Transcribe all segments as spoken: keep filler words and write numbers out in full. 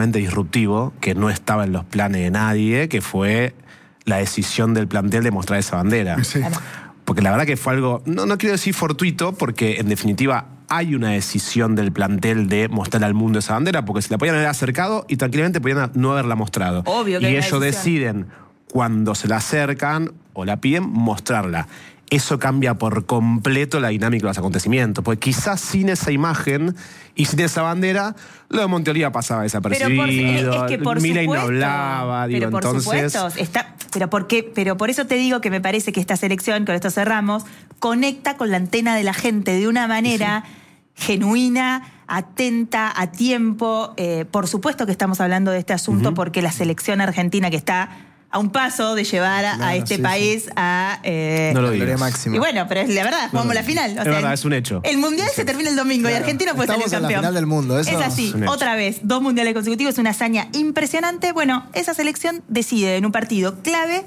disruptivo, que no estaba en los planes de nadie, que fue la decisión del plantel de mostrar esa bandera. Sí. Porque la verdad que fue algo, no, no quiero decir fortuito, porque en definitiva hay una decisión del plantel de mostrar al mundo esa bandera, porque se la podían haber acercado y tranquilamente podían no haberla mostrado. Obvio que y hay una ellos decisión. deciden, cuando se la acercan o la piden, mostrarla. Eso cambia por completo la dinámica de los acontecimientos, porque quizás sin esa imagen y sin esa bandera, lo de Monteolía pasaba desapercibido, pero por, es que por Milei no supuesto, hablaba, digo, pero por entonces... supuesto, está, pero, por qué, pero por eso te digo que me parece que esta selección, con esto cerramos, conecta con la antena de la gente de una manera sí. genuina, atenta, a tiempo. Eh, por supuesto que estamos hablando de este asunto uh-huh. porque la selección argentina que está a un paso de llevar a, claro, a este sí, país sí. a... Eh, no lo digas. Máxima. Y bueno, pero es la verdad, jugamos no, la final. O es sea, verdad, es un hecho. El Mundial sí. se termina el domingo claro. y Argentina puede Estamos salir campeón. En la final del mundo. Eso es así, es otra vez, dos mundiales consecutivos, es una hazaña impresionante. Bueno, esa selección decide en un partido clave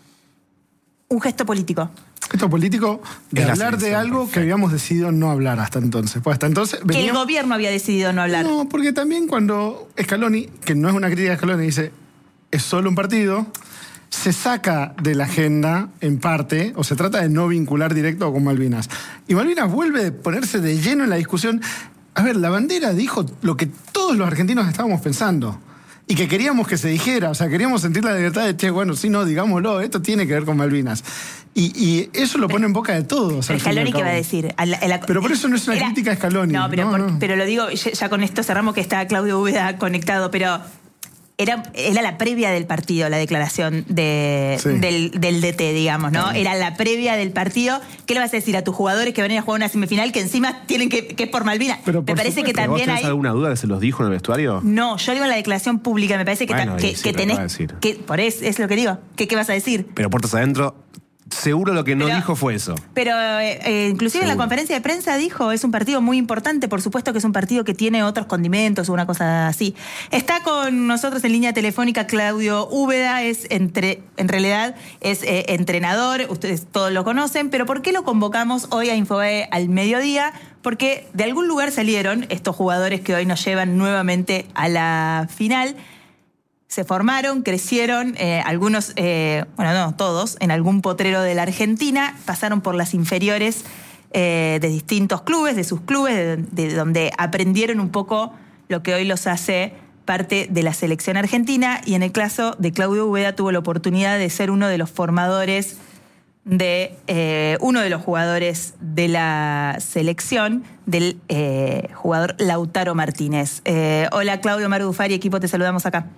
un gesto político. Gesto político de es hablar de algo perfecto. que habíamos decidido no hablar hasta entonces. Pues hasta entonces veníamos... Que el gobierno había decidido no hablar. No, porque también cuando Scaloni, que no es una crítica a Scaloni, dice, es solo un partido... se saca de la agenda, en parte, o se trata de no vincular directo con Malvinas. Y Malvinas vuelve a ponerse de lleno en la discusión. A ver, la bandera dijo lo que todos los argentinos estábamos pensando. Y que queríamos que se dijera, o sea, queríamos sentir la libertad de, che, bueno, sí, no, digámoslo, esto tiene que ver con Malvinas. Y, y eso lo pone en boca de todos. Pero Scaloni, ¿qué va a decir? A la, a la, pero por eso no es una era, crítica a Scaloni. No, pero, no, por, no. pero lo digo, ya, ya con esto cerramos que está Claudio Úbeda conectado, pero... Era, era la previa del partido, la declaración de, sí. del, del D T, digamos, ¿no? Era la previa del partido. ¿Qué le vas a decir a tus jugadores que van a ir a jugar una semifinal que encima tienen que, que es por Malvinas? Pero me por parece supuesto. que también ¿Vos tenés hay... alguna duda que se los dijo en el vestuario? No, yo digo en la declaración pública, me parece que, bueno, ta, que, sí, que tenés... Que, por eso es lo que digo. ¿Qué, qué vas a decir? Pero puertas adentro... Seguro lo que no pero, dijo fue eso. Pero eh, eh, inclusive Seguro. en la conferencia de prensa dijo, es un partido muy importante, por supuesto que es un partido que tiene otros condimentos o una cosa así. Está con nosotros en línea telefónica Claudio Úbeda, es entre, en realidad es eh, entrenador, ustedes todos lo conocen, pero ¿por qué lo convocamos hoy a Infobae al mediodía? Porque de algún lugar salieron estos jugadores que hoy nos llevan nuevamente a la final. Se formaron, crecieron, eh, algunos, eh, bueno, no, todos, en algún potrero de la Argentina, pasaron por las inferiores eh, de distintos clubes, de sus clubes, de, de donde aprendieron un poco lo que hoy los hace parte de la selección argentina, y en el caso de Claudio Úbeda tuvo la oportunidad de ser uno de los formadores de eh, uno de los jugadores de la selección, del eh, jugador Lautaro Martínez. Eh, hola Claudio, Maru Dufari, equipo, te saludamos acá.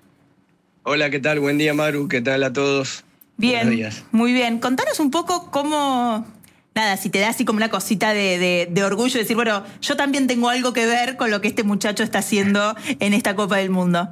Hola, ¿qué tal? Buen día, Maru. ¿Qué tal a todos? Bien, muy bien. Contanos un poco cómo, nada, si te da así como una cosita de, de, de orgullo, de decir, bueno, yo también tengo algo que ver con lo que este muchacho está haciendo en esta Copa del Mundo.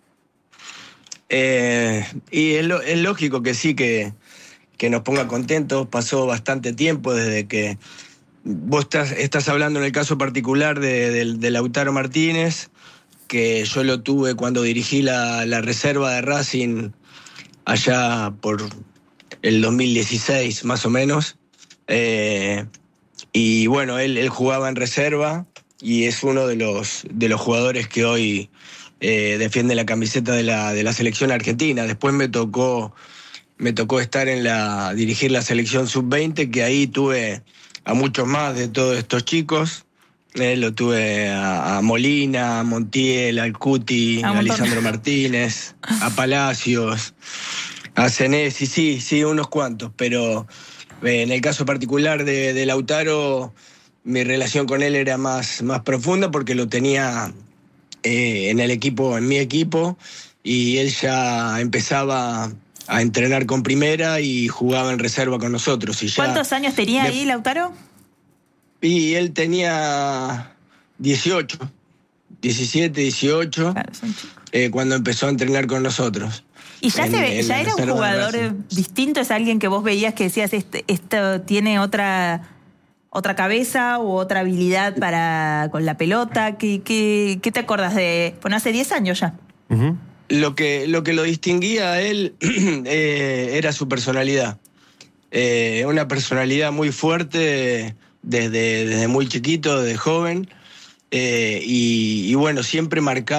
Eh, y es, lo, es lógico que sí, que, que nos ponga contentos. Pasó bastante tiempo desde que vos estás, estás hablando en el caso particular de, de, de Lautaro Martínez, que yo lo tuve cuando dirigí la, la reserva de Racing allá por el dos mil dieciséis, más o menos. Eh, y bueno, él, él jugaba en reserva y es uno de los, de los jugadores que hoy eh, defiende la camiseta de la, de la selección argentina. Después me tocó, me tocó estar en la, dirigir la selección sub veinte, que ahí tuve a muchos más de todos estos chicos. Eh, lo tuve a, a Molina, a Montiel, al Cuti, a, a Lisandro Martínez, a Palacios, a Senesi, sí, sí, unos cuantos, pero eh, en el caso particular de, de Lautaro, mi relación con él era más, más profunda porque lo tenía eh, en el equipo, en mi equipo, y él ya empezaba a entrenar con primera y jugaba en reserva con nosotros. Y ya ¿cuántos años tenía de... ahí Lautaro? Y él tenía dieciocho, diecisiete, dieciocho, claro, eh, cuando empezó a entrenar con nosotros. ¿Y ya, en, se ve, en ya era un jugador distinto? ¿Es alguien que vos veías que decías, este, esto tiene otra, otra cabeza u otra habilidad para con la pelota? ¿Qué, qué, qué te acordás de...? Bueno, hace diez años ya. Uh-huh. Lo que, lo que lo distinguía a él eh, era su personalidad. Eh, una personalidad muy fuerte... Desde, desde muy chiquito, desde joven, eh, y, y bueno, siempre marcaba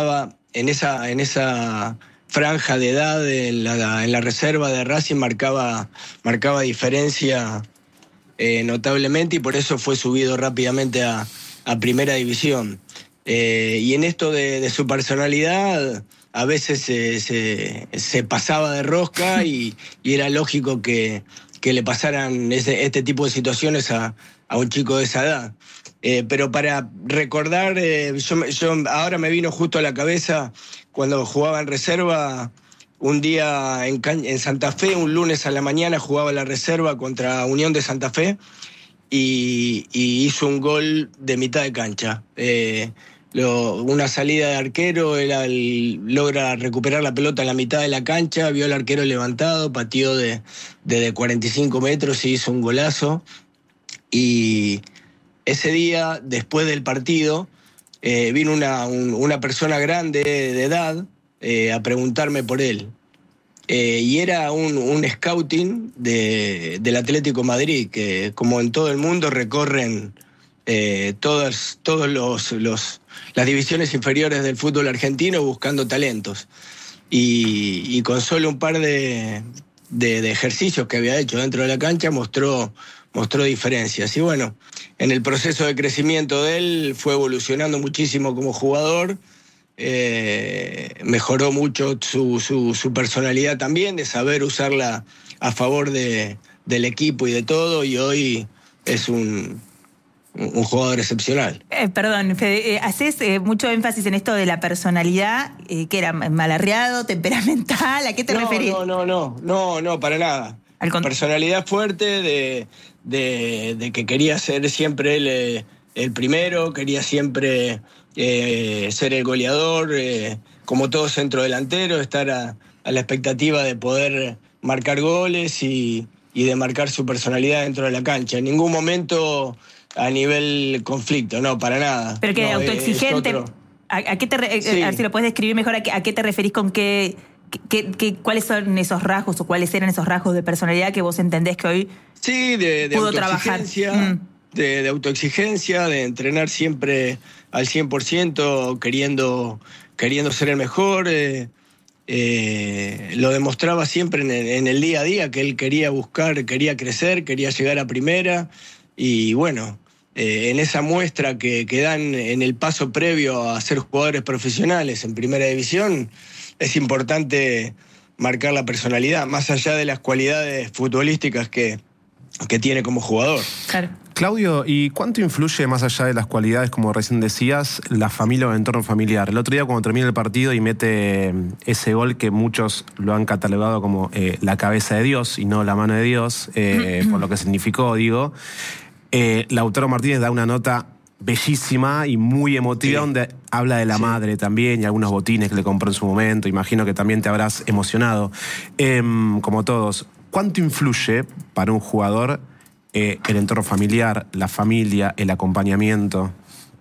en esa, en esa franja de edad en la, en la reserva de Racing marcaba, marcaba diferencia eh, notablemente, y por eso fue subido rápidamente a, a primera división. Eh, y en esto de, de su personalidad, a veces se, se, se pasaba de rosca y, y era lógico que, que le pasaran ese, este tipo de situaciones a, a un chico de esa edad. Eh, pero para recordar, eh, yo, yo ahora me vino justo a la cabeza cuando jugaba en reserva, un día en, en Santa Fe, un lunes a la mañana jugaba la reserva contra Unión de Santa Fe y, y hizo un gol de mitad de cancha. Eh, lo, una salida de arquero, él el, logra recuperar la pelota en la mitad de la cancha, vio al arquero levantado, pateó de, de, de cuarenta y cinco metros y hizo un golazo. Y ese día, después del partido, eh, vino una, un, una persona grande de edad eh, a preguntarme por él. Eh, y era un, un scouting de, del Atlético Madrid, que como en todo el mundo recorren eh, todas todos los, los, las divisiones inferiores del fútbol argentino buscando talentos. Y, y con solo un par de, de, de ejercicios que había hecho dentro de la cancha mostró... mostró diferencias. Y bueno, en el proceso de crecimiento de él fue evolucionando muchísimo como jugador, eh, mejoró mucho su, su, su personalidad también, de saber usarla a favor de, del equipo y de todo, y hoy es un, un jugador excepcional. Eh, perdón, Fede, eh, haces eh, mucho énfasis en esto de la personalidad, eh, que era malarreado, temperamental, ¿a qué te no, referís? No, no, no, no, no, para nada. Personalidad fuerte de, de, de que quería ser siempre el, el primero, quería siempre eh, ser el goleador, eh, como todo centrodelantero, estar a, a la expectativa de poder marcar goles y, y de marcar su personalidad dentro de la cancha. En ningún momento a nivel conflicto, no, para nada. Pero que no, autoexigente, ¿a, a qué te re, sí. A ver si lo puedes describir mejor, ¿a qué, a qué te referís con qué? ¿Qué, qué, ¿Cuáles son esos rasgos o cuáles eran esos rasgos de personalidad que vos entendés que hoy sí, de, de pudo trabajar? Mm. De, de autoexigencia, de entrenar siempre al cien por ciento, queriendo, queriendo ser el mejor. Eh, eh, lo demostraba siempre en el, en el día a día, que él quería buscar, quería crecer, quería llegar a primera. Y bueno, eh, en esa muestra que, que dan en el paso previo a ser jugadores profesionales en primera división, es importante marcar la personalidad, más allá de las cualidades futbolísticas que, que tiene como jugador. Claro. Claudio, ¿y cuánto influye, más allá de las cualidades, como recién decías, la familia o el entorno familiar? El otro día, cuando termina el partido y mete ese gol que muchos lo han catalogado como eh, la cabeza de Dios y no la mano de Dios, eh, por lo que significó, digo, eh, Lautaro Martínez da una nota bellísima y muy emotiva, sí, donde habla de la sí. madre también y algunos botines que le compró en su momento. Imagino que también te habrás emocionado. Eh, como todos, ¿cuánto influye para un jugador eh, el entorno familiar, la familia, el acompañamiento?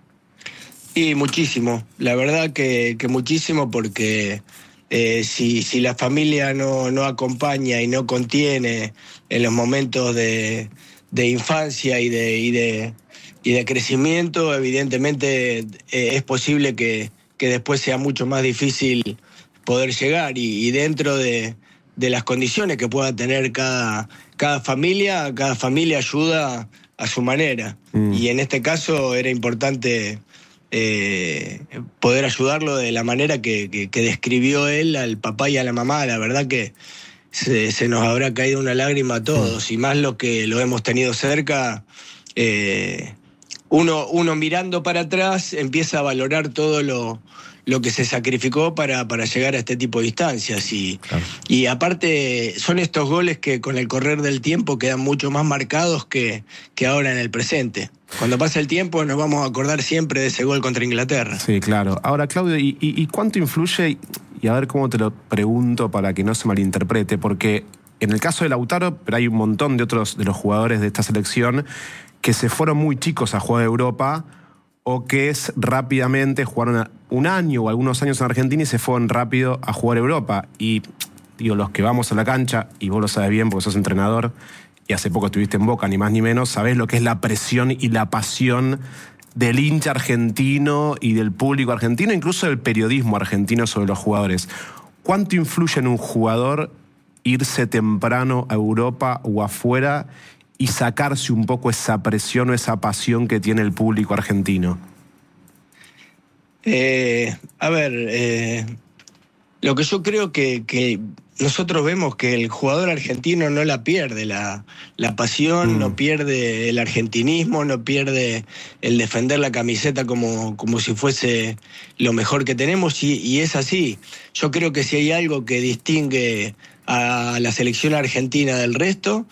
Y muchísimo, la verdad que, que muchísimo, porque eh, si, si la familia no, no acompaña y no contiene en los momentos de, de infancia y de... Y de y de crecimiento, evidentemente eh, es posible que, que después sea mucho más difícil poder llegar, y, y dentro de, de las condiciones que pueda tener cada, cada familia, cada familia ayuda a su manera. Mm. Y en este caso era importante eh, poder ayudarlo de la manera que, que, que describió él al papá y a la mamá. La verdad que se, se nos habrá caído una lágrima a todos, mm. y más los que lo hemos tenido cerca. Eh, Uno, uno mirando para atrás empieza a valorar todo lo, lo que se sacrificó para, para llegar a este tipo de instancias. Y, claro. y aparte son estos goles que con el correr del tiempo quedan mucho más marcados que, que ahora en el presente. Cuando pasa el tiempo nos vamos a acordar siempre de ese gol contra Inglaterra. Sí, claro. Ahora, Claudio, ¿y, y, y cuánto influye? Y a ver cómo te lo pregunto para que no se malinterprete, porque en el caso de Lautaro, pero hay un montón de otros de los jugadores de esta selección que se fueron muy chicos a jugar a Europa, o que es rápidamente jugaron un año o algunos años en Argentina y se fueron rápido a jugar a Europa. Y digo, los que vamos a la cancha, y vos lo sabes bien porque sos entrenador y hace poco estuviste en Boca, ni más ni menos, sabés lo que es la presión y la pasión del hincha argentino y del público argentino, incluso del periodismo argentino sobre los jugadores. ¿Cuánto influye en un jugador irse temprano a Europa o afuera y sacarse un poco esa presión o esa pasión que tiene el público argentino? Eh, a ver, eh, lo que yo creo que, que nosotros vemos que el jugador argentino no la pierde, la, la pasión, mm. no pierde el argentinismo, no pierde el defender la camiseta como, como si fuese lo mejor que tenemos, y, y es así. Yo creo que si hay algo que distingue a la selección argentina del resto,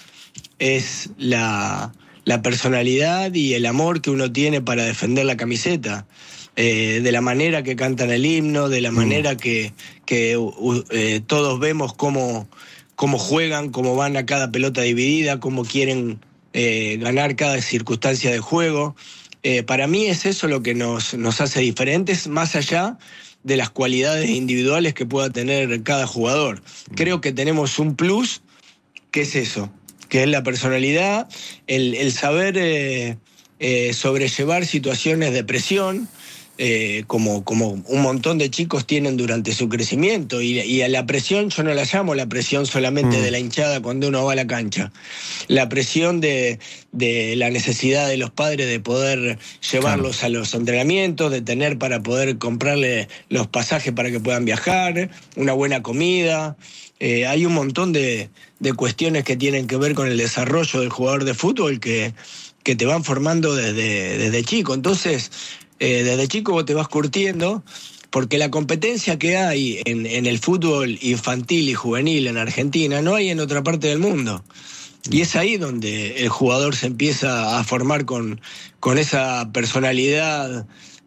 es la, la personalidad y el amor que uno tiene para defender la camiseta. Eh, de la manera que cantan el himno, de la manera que, que uh, eh, todos vemos cómo, cómo juegan, cómo van a cada pelota dividida, cómo quieren eh, ganar cada circunstancia de juego. Eh, para mí es eso lo que nos, nos hace diferentes, más allá de las cualidades individuales que pueda tener cada jugador. Creo que tenemos un plus, que es eso, que es la personalidad, el, el saber eh, eh, sobrellevar situaciones de presión, Eh, como, como un montón de chicos tienen durante su crecimiento, y, y a la presión yo no la llamo la presión solamente mm. de la hinchada cuando uno va a la cancha, la presión de, de la necesidad de los padres de poder llevarlos claro. a los entrenamientos, de tener para poder comprarle los pasajes para que puedan viajar, una buena comida. Eh, hay un montón de, de cuestiones que tienen que ver con el desarrollo del jugador de fútbol que, que te van formando desde, desde chico. Entonces, Eh, desde chico vos te vas curtiendo, porque la competencia que hay en, en el fútbol infantil y juvenil en Argentina no hay en otra parte del mundo. Y es ahí donde el jugador se empieza a formar con, con esa personalidad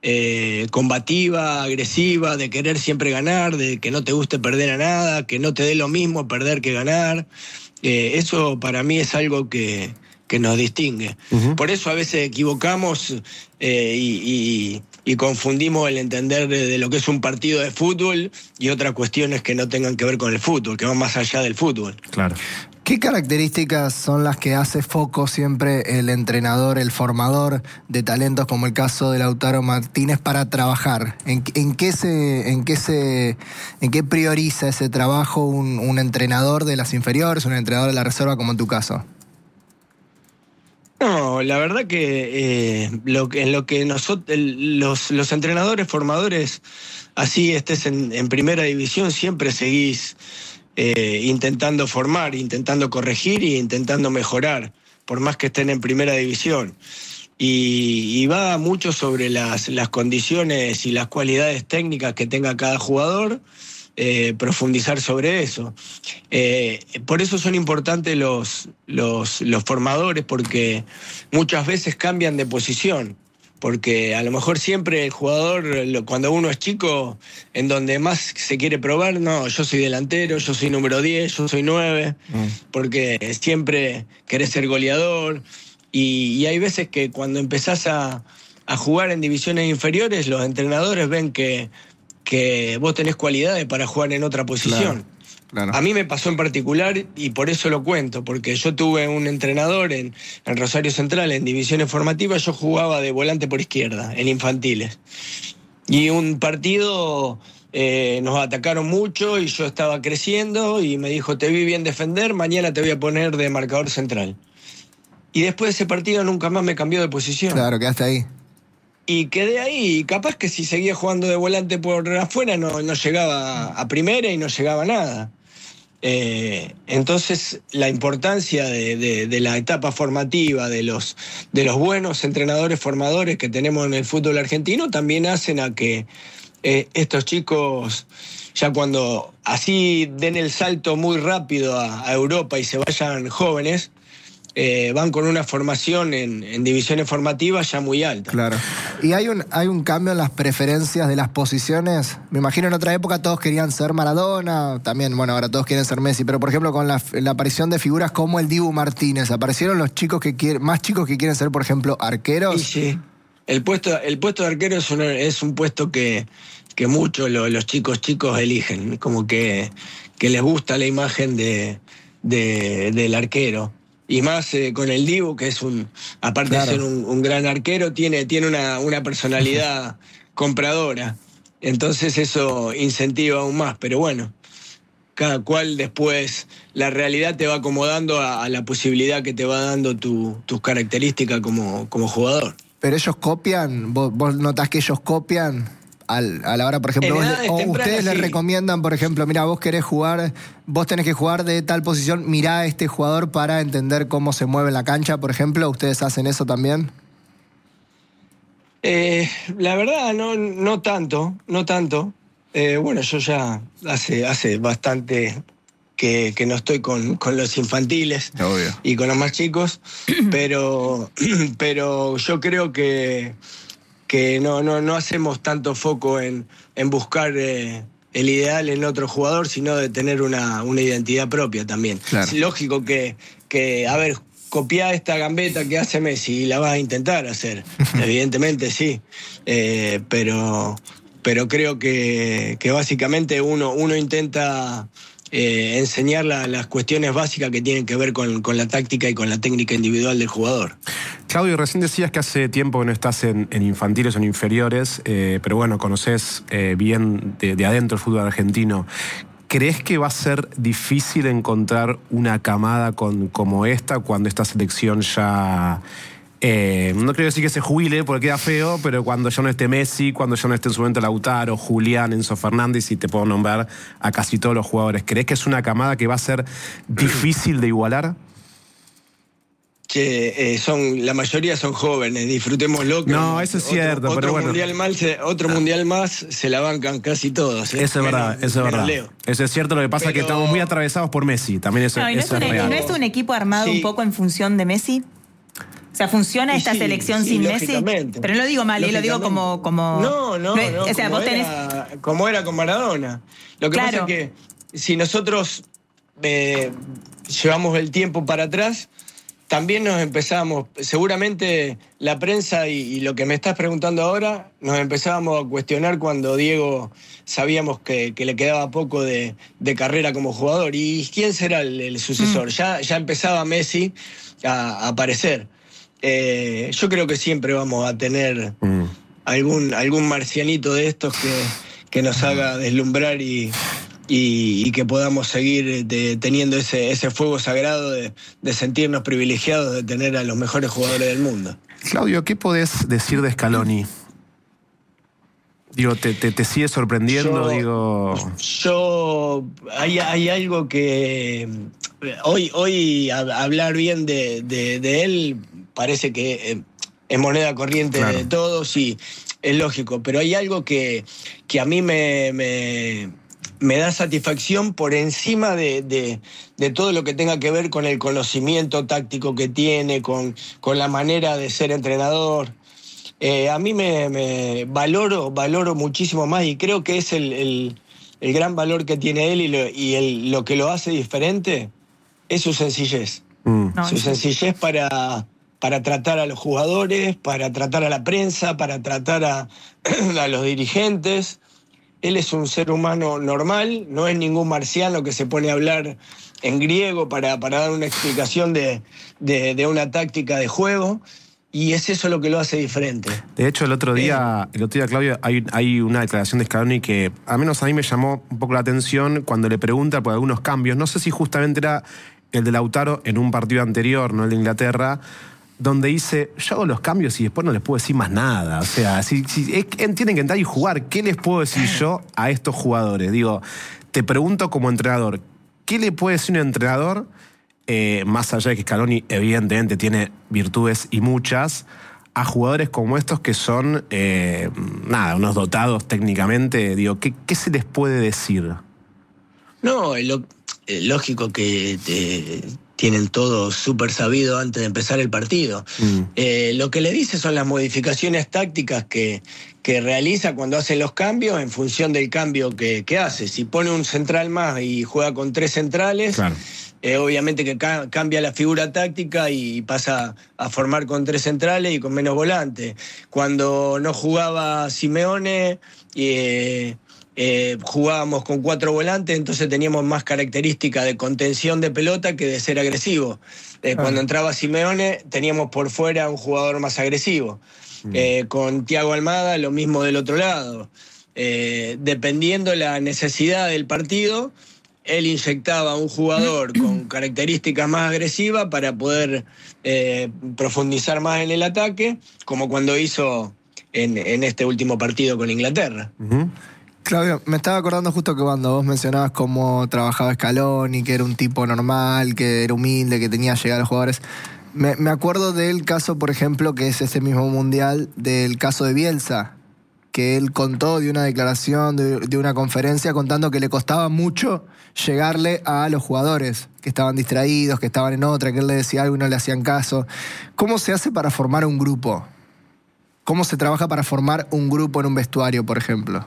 eh, combativa, agresiva, de querer siempre ganar, de que no te guste perder a nada, que no te dé lo mismo perder que ganar. Eh, eso para mí es algo que... que nos distingue. Uh-huh. Por eso a veces equivocamos eh, y, y, y confundimos el entender de, de lo que es un partido de fútbol y otras cuestiones que no tengan que ver con el fútbol, que van más allá del fútbol. Claro. ¿Qué características son las que hace foco siempre el entrenador, el formador de talentos, como el caso de Lautaro Martínez, para trabajar? ¿En, en, qué, se, en, qué, se, en qué prioriza ese trabajo un, un entrenador de las inferiores, un entrenador de la reserva, como en tu caso? No, la verdad que eh, lo, en lo que nosotros, los, los entrenadores, formadores, así estés en, en primera división, siempre seguís eh, intentando formar, intentando corregir e intentando mejorar, por más que estén en primera división. Y, y va mucho sobre las, las condiciones y las cualidades técnicas que tenga cada jugador. Eh, profundizar sobre eso. Eh, por eso son importantes los, los, los formadores, porque muchas veces cambian de posición, porque a lo mejor siempre el jugador, cuando uno es chico, en donde más se quiere probar, no, yo soy delantero, yo soy número diez, yo soy nueve, mm. porque siempre querés ser goleador, y, y hay veces que cuando empezás a, a jugar en divisiones inferiores, los entrenadores ven que que vos tenés cualidades para jugar en otra posición. Claro, claro. A mí me pasó en particular, y por eso lo cuento, porque yo tuve un entrenador en, en Rosario Central, en divisiones formativas, yo jugaba de volante por izquierda, en infantiles. Y un partido eh, nos atacaron mucho y yo estaba creciendo y me dijo, te vi bien defender, mañana te voy a poner de marcador central. Y después de ese partido nunca más me cambió de posición. Claro, quedaste ahí. Y quedé ahí, y capaz que si seguía jugando de volante por afuera no, no llegaba a primera y no llegaba a nada. Eh, entonces la importancia de, de, de la etapa formativa, de los, de los buenos entrenadores formadores que tenemos en el fútbol argentino, también hacen a que eh, estos chicos, ya cuando así den el salto muy rápido a, a Europa y se vayan jóvenes, Eh, van con una formación en, en divisiones formativas ya muy alta. Claro. ¿Y hay un, hay un cambio en las preferencias de las posiciones? Me imagino en otra época todos querían ser Maradona, también, bueno, ahora todos quieren ser Messi, pero por ejemplo con la, la aparición de figuras como el Dibu Martínez, ¿aparecieron los chicos que quieren, más chicos que quieren ser, por ejemplo, arqueros? Sí, sí. El puesto, el puesto de arquero es un, es un puesto que, que muchos lo, los chicos chicos eligen, como que, que les gusta la imagen de, de, del arquero. y más eh, con el Dibu, que es un, aparte claro. de ser un, un gran arquero, tiene, tiene una, una personalidad compradora. Entonces eso incentiva aún más, pero bueno, cada cual después, la realidad te va acomodando a, a la posibilidad que te va dando tu, tus características como, como jugador. Pero ellos copian, vos, vos notás que ellos copian al, a la hora, por ejemplo, vos le, o ustedes sí. les recomiendan, por ejemplo, mira, vos querés jugar, vos tenés que jugar de tal posición, mirá a este jugador para entender cómo se mueve en la cancha, por ejemplo, ¿ustedes hacen eso también? Eh, la verdad, no, no tanto, no tanto. Eh, bueno, yo ya hace, hace bastante que, que no estoy con, con los infantiles Obvio. y con los más chicos, pero, pero yo creo que, que no, no, no hacemos tanto foco en, en buscar eh, el ideal en otro jugador, sino de tener una, una identidad propia también. Claro. Es lógico que, que, a ver, copiar esta gambeta que hace Messi y la vas a intentar hacer, evidentemente sí, eh, pero, pero creo que, que básicamente uno, uno intenta eh, enseñar la, las cuestiones básicas que tienen que ver con, con la táctica y con la técnica individual del jugador. Claudio, recién decías que hace tiempo que no estás en, en infantiles o en inferiores, eh, pero bueno, conocés eh, bien de, de adentro el fútbol argentino. ¿Crees que va a ser difícil encontrar una camada con, como esta cuando esta selección ya... Eh, no quiero decir que se jubile porque queda feo, pero cuando ya no esté Messi, cuando ya no esté en su momento Lautaro, Julián, Enzo Fernández, y te puedo nombrar a casi todos los jugadores, ¿crees que es una camada que va a ser difícil de igualar? Que eh, son, la mayoría son jóvenes, disfrutémoslo. Que no, eso es otro, cierto, otro pero bueno. Mundial mal se, otro ah. mundial más se la bancan casi todos. ¿eh? Eso es verdad, menos, eso es verdad. Leo. Eso es cierto, lo que pasa es pero... que estamos muy atravesados por Messi, también eso, no, y no eso es, es un, real. ¿No es un equipo armado sí. un poco en función de Messi? O sea, ¿funciona esta sí, selección sí, sin Messi? Pero no lo digo mal, lo digo como... como... No, no, no, no o sea, como, vos tenés... era, como era con Maradona. Lo que claro. pasa es que si nosotros eh, llevamos el tiempo para atrás, también nos empezamos, seguramente la prensa y, y lo que me estás preguntando ahora, nos empezábamos a cuestionar cuando Diego sabíamos que, que le quedaba poco de, de carrera como jugador. ¿Y quién será el, el sucesor? Mm. Ya, ya empezaba Messi a, a aparecer. Eh, yo creo que siempre vamos a tener mm. algún, algún marcianito de estos que, que nos haga deslumbrar y... Y, y que podamos seguir de, teniendo ese, ese fuego sagrado de, de sentirnos privilegiados de tener a los mejores jugadores del mundo. Claudio, ¿qué podés decir de Scaloni? Digo, ¿te, te, te sigue sorprendiendo? Yo, Digo... yo hay, hay algo que hoy, hoy a, hablar bien de, de, de él parece que es moneda corriente claro. de todos y es lógico, pero hay algo que, que a mí me... me me da satisfacción por encima de, de, de todo lo que tenga que ver con el conocimiento táctico que tiene, con, con la manera de ser entrenador. Eh, a mí me, me valoro, valoro muchísimo más y creo que es el, el, el gran valor que tiene él y, lo, y el, lo que lo hace diferente es su sencillez. Mm. No, su sí. sencillez para, para tratar a los jugadores, para tratar a la prensa, para tratar a, a los dirigentes. Él es un ser humano normal, no es ningún marciano que se pone a hablar en griego para, para dar una explicación de, de, de una táctica de juego, y es eso lo que lo hace diferente. De hecho, el otro día, el otro día Claudio, hay, hay una declaración de Scaloni que al menos a mí me llamó un poco la atención cuando le pregunta por algunos cambios. No sé si justamente era el de Lautaro en un partido anterior, no el de Inglaterra, donde dice, yo hago los cambios y después no les puedo decir más nada. O sea, si, si es, tienen que entrar y jugar, ¿qué les puedo decir yo a estos jugadores? Digo, te pregunto como entrenador, ¿qué le puede decir un entrenador, eh, más allá de que Scaloni evidentemente tiene virtudes y muchas, a jugadores como estos que son, eh, nada, unos dotados técnicamente? Digo, ¿qué, qué se les puede decir? No, lo, lógico que... Te... tienen todo súper sabido antes de empezar el partido. Mm. Eh, lo que le dice son las modificaciones tácticas que, que realiza cuando hace los cambios en función del cambio que, que hace. Si pone un central más y juega con tres centrales, claro. eh, obviamente que ca cambia la figura táctica y pasa a formar con tres centrales y con menos volante. Cuando no jugaba Simeone... Eh, eh, jugábamos con cuatro volantes, entonces teníamos más característica de contención de pelota que de ser agresivo. Eh, ah. Cuando entraba Simeone, teníamos por fuera un jugador más agresivo. Mm. Eh, con Thiago Almada, lo mismo del otro lado. Eh, dependiendo la necesidad del partido, él inyectaba a un jugador con características más agresivas para poder eh, profundizar más en el ataque, como cuando hizo en, en este último partido con Inglaterra. Uh-huh. Claudio, me estaba acordando justo que cuando vos mencionabas cómo trabajaba Scaloni, que era un tipo normal, que era humilde, que tenía llegada a los jugadores. Me, me acuerdo del caso, por ejemplo, que es ese mismo mundial, del caso de Bielsa, que él contó de una declaración, de, de una conferencia, contando que le costaba mucho llegarle a los jugadores, que estaban distraídos, que estaban en otra, que él le decía algo y no le hacían caso. ¿Cómo se hace para formar un grupo? ¿Cómo se trabaja para formar un grupo en un vestuario, por ejemplo?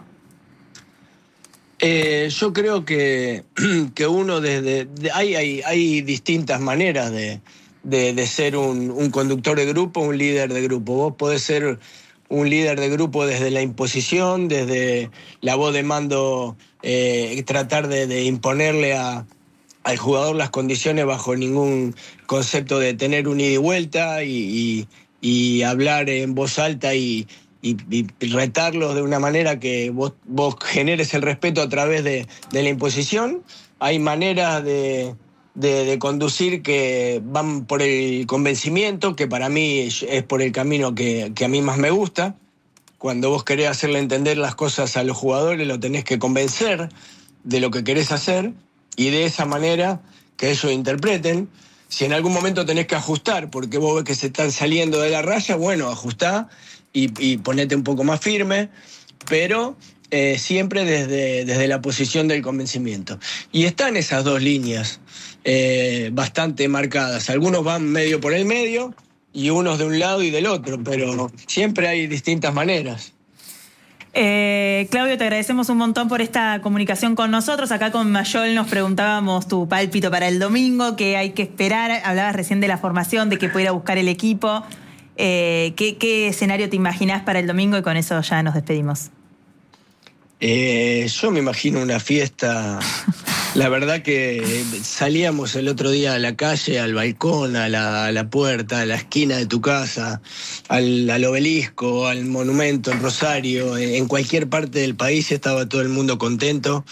Eh, yo creo que, que uno desde... De, hay, hay, hay distintas maneras de, de, de ser un, un conductor de grupo, un líder de grupo. Vos podés ser un líder de grupo desde la imposición, desde la voz de mando, eh, tratar de, de imponerle a, al jugador las condiciones bajo ningún concepto de tener un ida y vuelta y, y, y hablar en voz alta y, y, y retarlos de una manera que vos, vos generes el respeto a través de, de la imposición. Hay maneras de... De, de conducir que van por el convencimiento, que para mí es por el camino que, que a mí más me gusta. Cuando vos querés hacerle entender las cosas a los jugadores, lo tenés que convencer de lo que querés hacer y de esa manera que ellos interpreten. Si en algún momento tenés que ajustar porque vos ves que se están saliendo de la raya, bueno, ajustá y, y ponete un poco más firme, pero eh, siempre desde, desde la posición del convencimiento. Y están esas dos líneas Eh, bastante marcadas. Algunos van medio por el medio y unos de un lado y del otro, pero siempre hay distintas maneras. Eh, Claudio, te agradecemos un montón por esta comunicación con nosotros. Acá con Mayol nos preguntábamos tu pálpito para el domingo, qué hay que esperar. Hablabas recién de la formación, de que puede ir a buscar el equipo. Eh, ¿qué, ¿Qué escenario te imaginás para el domingo? Y con eso ya nos despedimos. Eh, yo me imagino una fiesta... La verdad que salíamos el otro día a la calle, al balcón, a la, a la puerta, a la esquina de tu casa, al, al obelisco, al monumento en Rosario, en cualquier parte del país estaba todo el mundo contento.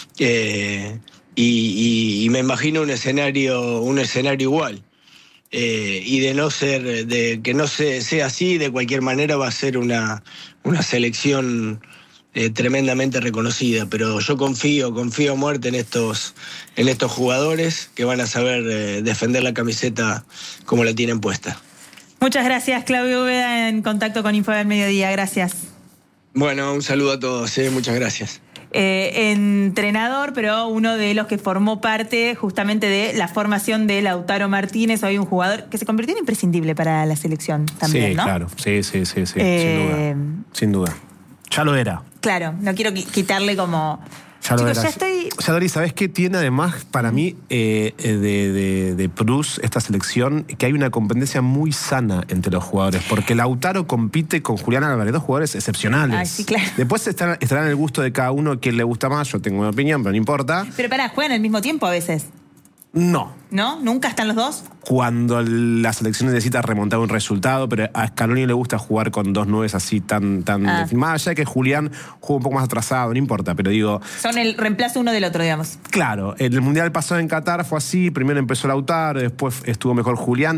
Eh, y, y, y me imagino un escenario, un escenario igual. Eh, y de no ser, de que no se, sea así, de cualquier manera va a ser una, una selección Eh, tremendamente reconocida, pero yo confío, confío a muerte en estos, en estos jugadores que van a saber eh, defender la camiseta como la tienen puesta. Muchas gracias, Claudio Úbeda, en contacto con Info del Mediodía. Gracias. Bueno, un saludo a todos, eh, muchas gracias. Eh, entrenador, pero uno de los que formó parte justamente de la formación de Lautaro Martínez, hoy un jugador que se convirtió en imprescindible para la selección también, sí, ¿no? Sí, claro, sí, sí, sí, sí eh, sin duda, sin duda. Ya lo era. Claro, no quiero quitarle como... Ya lo Chicos, era. ya estoy... O sea, Dori, ¿sabés qué tiene además para mí eh, de, de, de plus esta selección? Que hay una competencia muy sana entre los jugadores, porque Lautaro compite con Julián Álvarez, dos jugadores excepcionales. Ay, sí, claro. Después estará, estará en el gusto de cada uno quién le gusta más, yo tengo una opinión, pero no importa. Pero pará, ¿juegan al mismo tiempo a veces? No. ¿No? ¿Nunca están los dos? Cuando la selección necesita remontar un resultado, pero a Scaloni le gusta jugar con dos nueves así tan... tan ah. Más allá de que Julián juega un poco más atrasado, no importa, pero digo... Son el reemplazo uno del otro, digamos. Claro, el Mundial pasado en Qatar fue así, primero empezó Lautaro, después estuvo mejor Julián,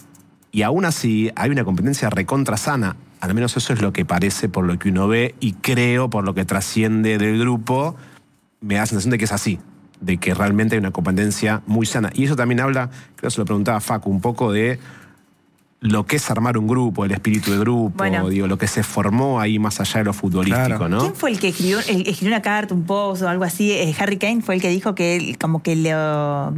y aún así hay una competencia recontra sana. Al menos eso es lo que parece por lo que uno ve, y creo, por lo que trasciende del grupo, me da la sensación de que es así, de que realmente hay una competencia muy sana. Y eso también habla, creo que se lo preguntaba Facu, un poco de lo que es armar un grupo, el espíritu de grupo, bueno, digo, lo que se formó ahí más allá de lo futbolístico, claro, ¿no? ¿Quién fue el que escribió, el, escribió una carta, un post o algo así? Eh, Harry Kane fue el que dijo que él, como que lo...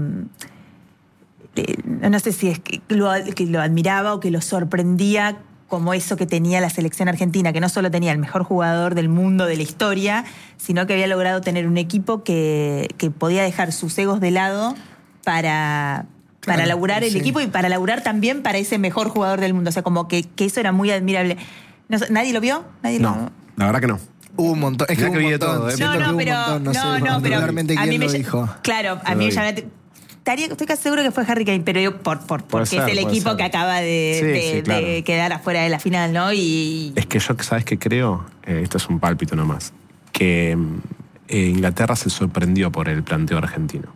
Eh, no sé si es que lo, que lo admiraba o que lo sorprendía como eso que tenía la selección argentina, que no solo tenía el mejor jugador del mundo, de la historia, sino que había logrado tener un equipo que, que podía dejar sus egos de lado para, claro, para laburar el sí. equipo y para laburar también para ese mejor jugador del mundo. O sea, como que, que eso era muy admirable. No, ¿Nadie lo vio? ¿Nadie no, lo... la verdad que no. Hubo un montón. Es que Mirá hubo que un vi de montón. todo, ¿eh? Siento No, que no, hubo un pero. montón, No, sé no, pero. particularmente a mí quién me lo ll- dijo. Claro, a Lo mí me vi. llama. Estaría, estoy casi seguro que fue Harry Kane, pero yo por, por, Puede porque ser, es el puede equipo ser. que acaba de, Sí, de- sí, claro. de quedar afuera de la final, ¿no? Y. Es que yo, ¿sabes qué creo? Eh, esto es un pálpito nomás. Que eh, Inglaterra se sorprendió por el planteo argentino.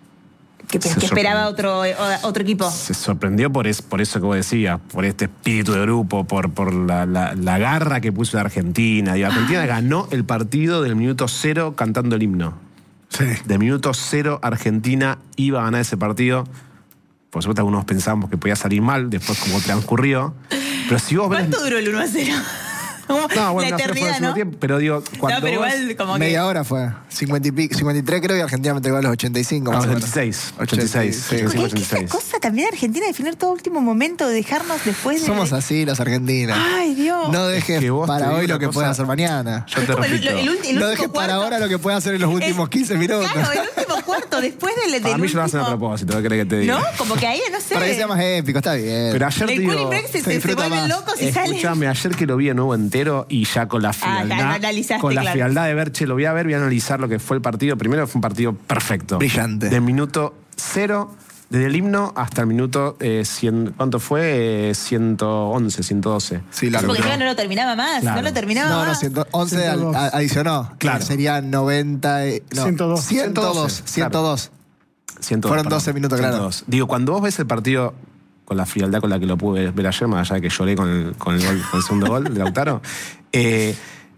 Que, se que esperaba sorprendió. otro, otro equipo. Se sorprendió por, es, por eso que vos decías, por este espíritu de grupo, por, por la, la- la garra que puso la Argentina. Y Argentina ganó el partido del minuto cero cantando el himno. Sí. De minuto cero Argentina iba a ganar ese partido. Por supuesto, algunos pensamos que podía salir mal, después como transcurrió. Pero si vos ves... ¿Cuánto duró el uno a cero? Como No, bueno, la no sé, fue el eternidad, segundo ¿no? tiempo, pero digo, cuando No, pero vos- igual como Media que. hora fue. cincuenta y pico, cincuenta y tres creo y Argentina me entregó a los ochenta y cinco. Ah, más o menos. ochenta y seis, ochenta y seis, Sí. ochenta y cinco, Es que ochenta y esa seis. cosa también de Argentina, definir todo último momento, de dejarnos después de. Somos así los argentinos. Ay, Dios. No dejes que vos te para digo hoy una lo que cosa. puedes hacer mañana. Yo te Como el- repito. el ulti- el No último dejes para cuarto. ahora lo que puedes hacer en los últimos Es- quince minutos. Claro, el último cuarto, después del, del Para mí último. lo hacen a propósito, ¿qué querés que te diga? ¿No? Como que ahí, no sé. Para que sea más épico, está bien. Pero ayer te El digo... cooling break se, se se, se disfruta vuelven más. locos y salen. Escúchame, ayer que lo vi de nuevo entero y ya con la Ah, ya frialdad, lo analizaste, con la claro. frialdad de ver, che, lo voy a ver, voy a analizar lo que fue el partido. Primero fue un partido perfecto. Brillante. De minuto cero, desde el himno hasta el minuto eh, cien, ¿cuánto fue? Eh, ciento once, ciento doce. Sí, largo. Porque ya no lo terminaba más, Claro. no lo terminaba No, no, más. ciento once ciento dos. al- a- adicionó. Claro. Sería noventa. y- No, ciento dos. ciento dos. ciento dos. ciento dos, Fueron perdón. doce minutos, claro. ciento dos. Digo, cuando vos ves el partido con la frialdad con la que lo pude ver ayer, más allá de que lloré con el, con el, gol, con el segundo gol de Lautaro, eh,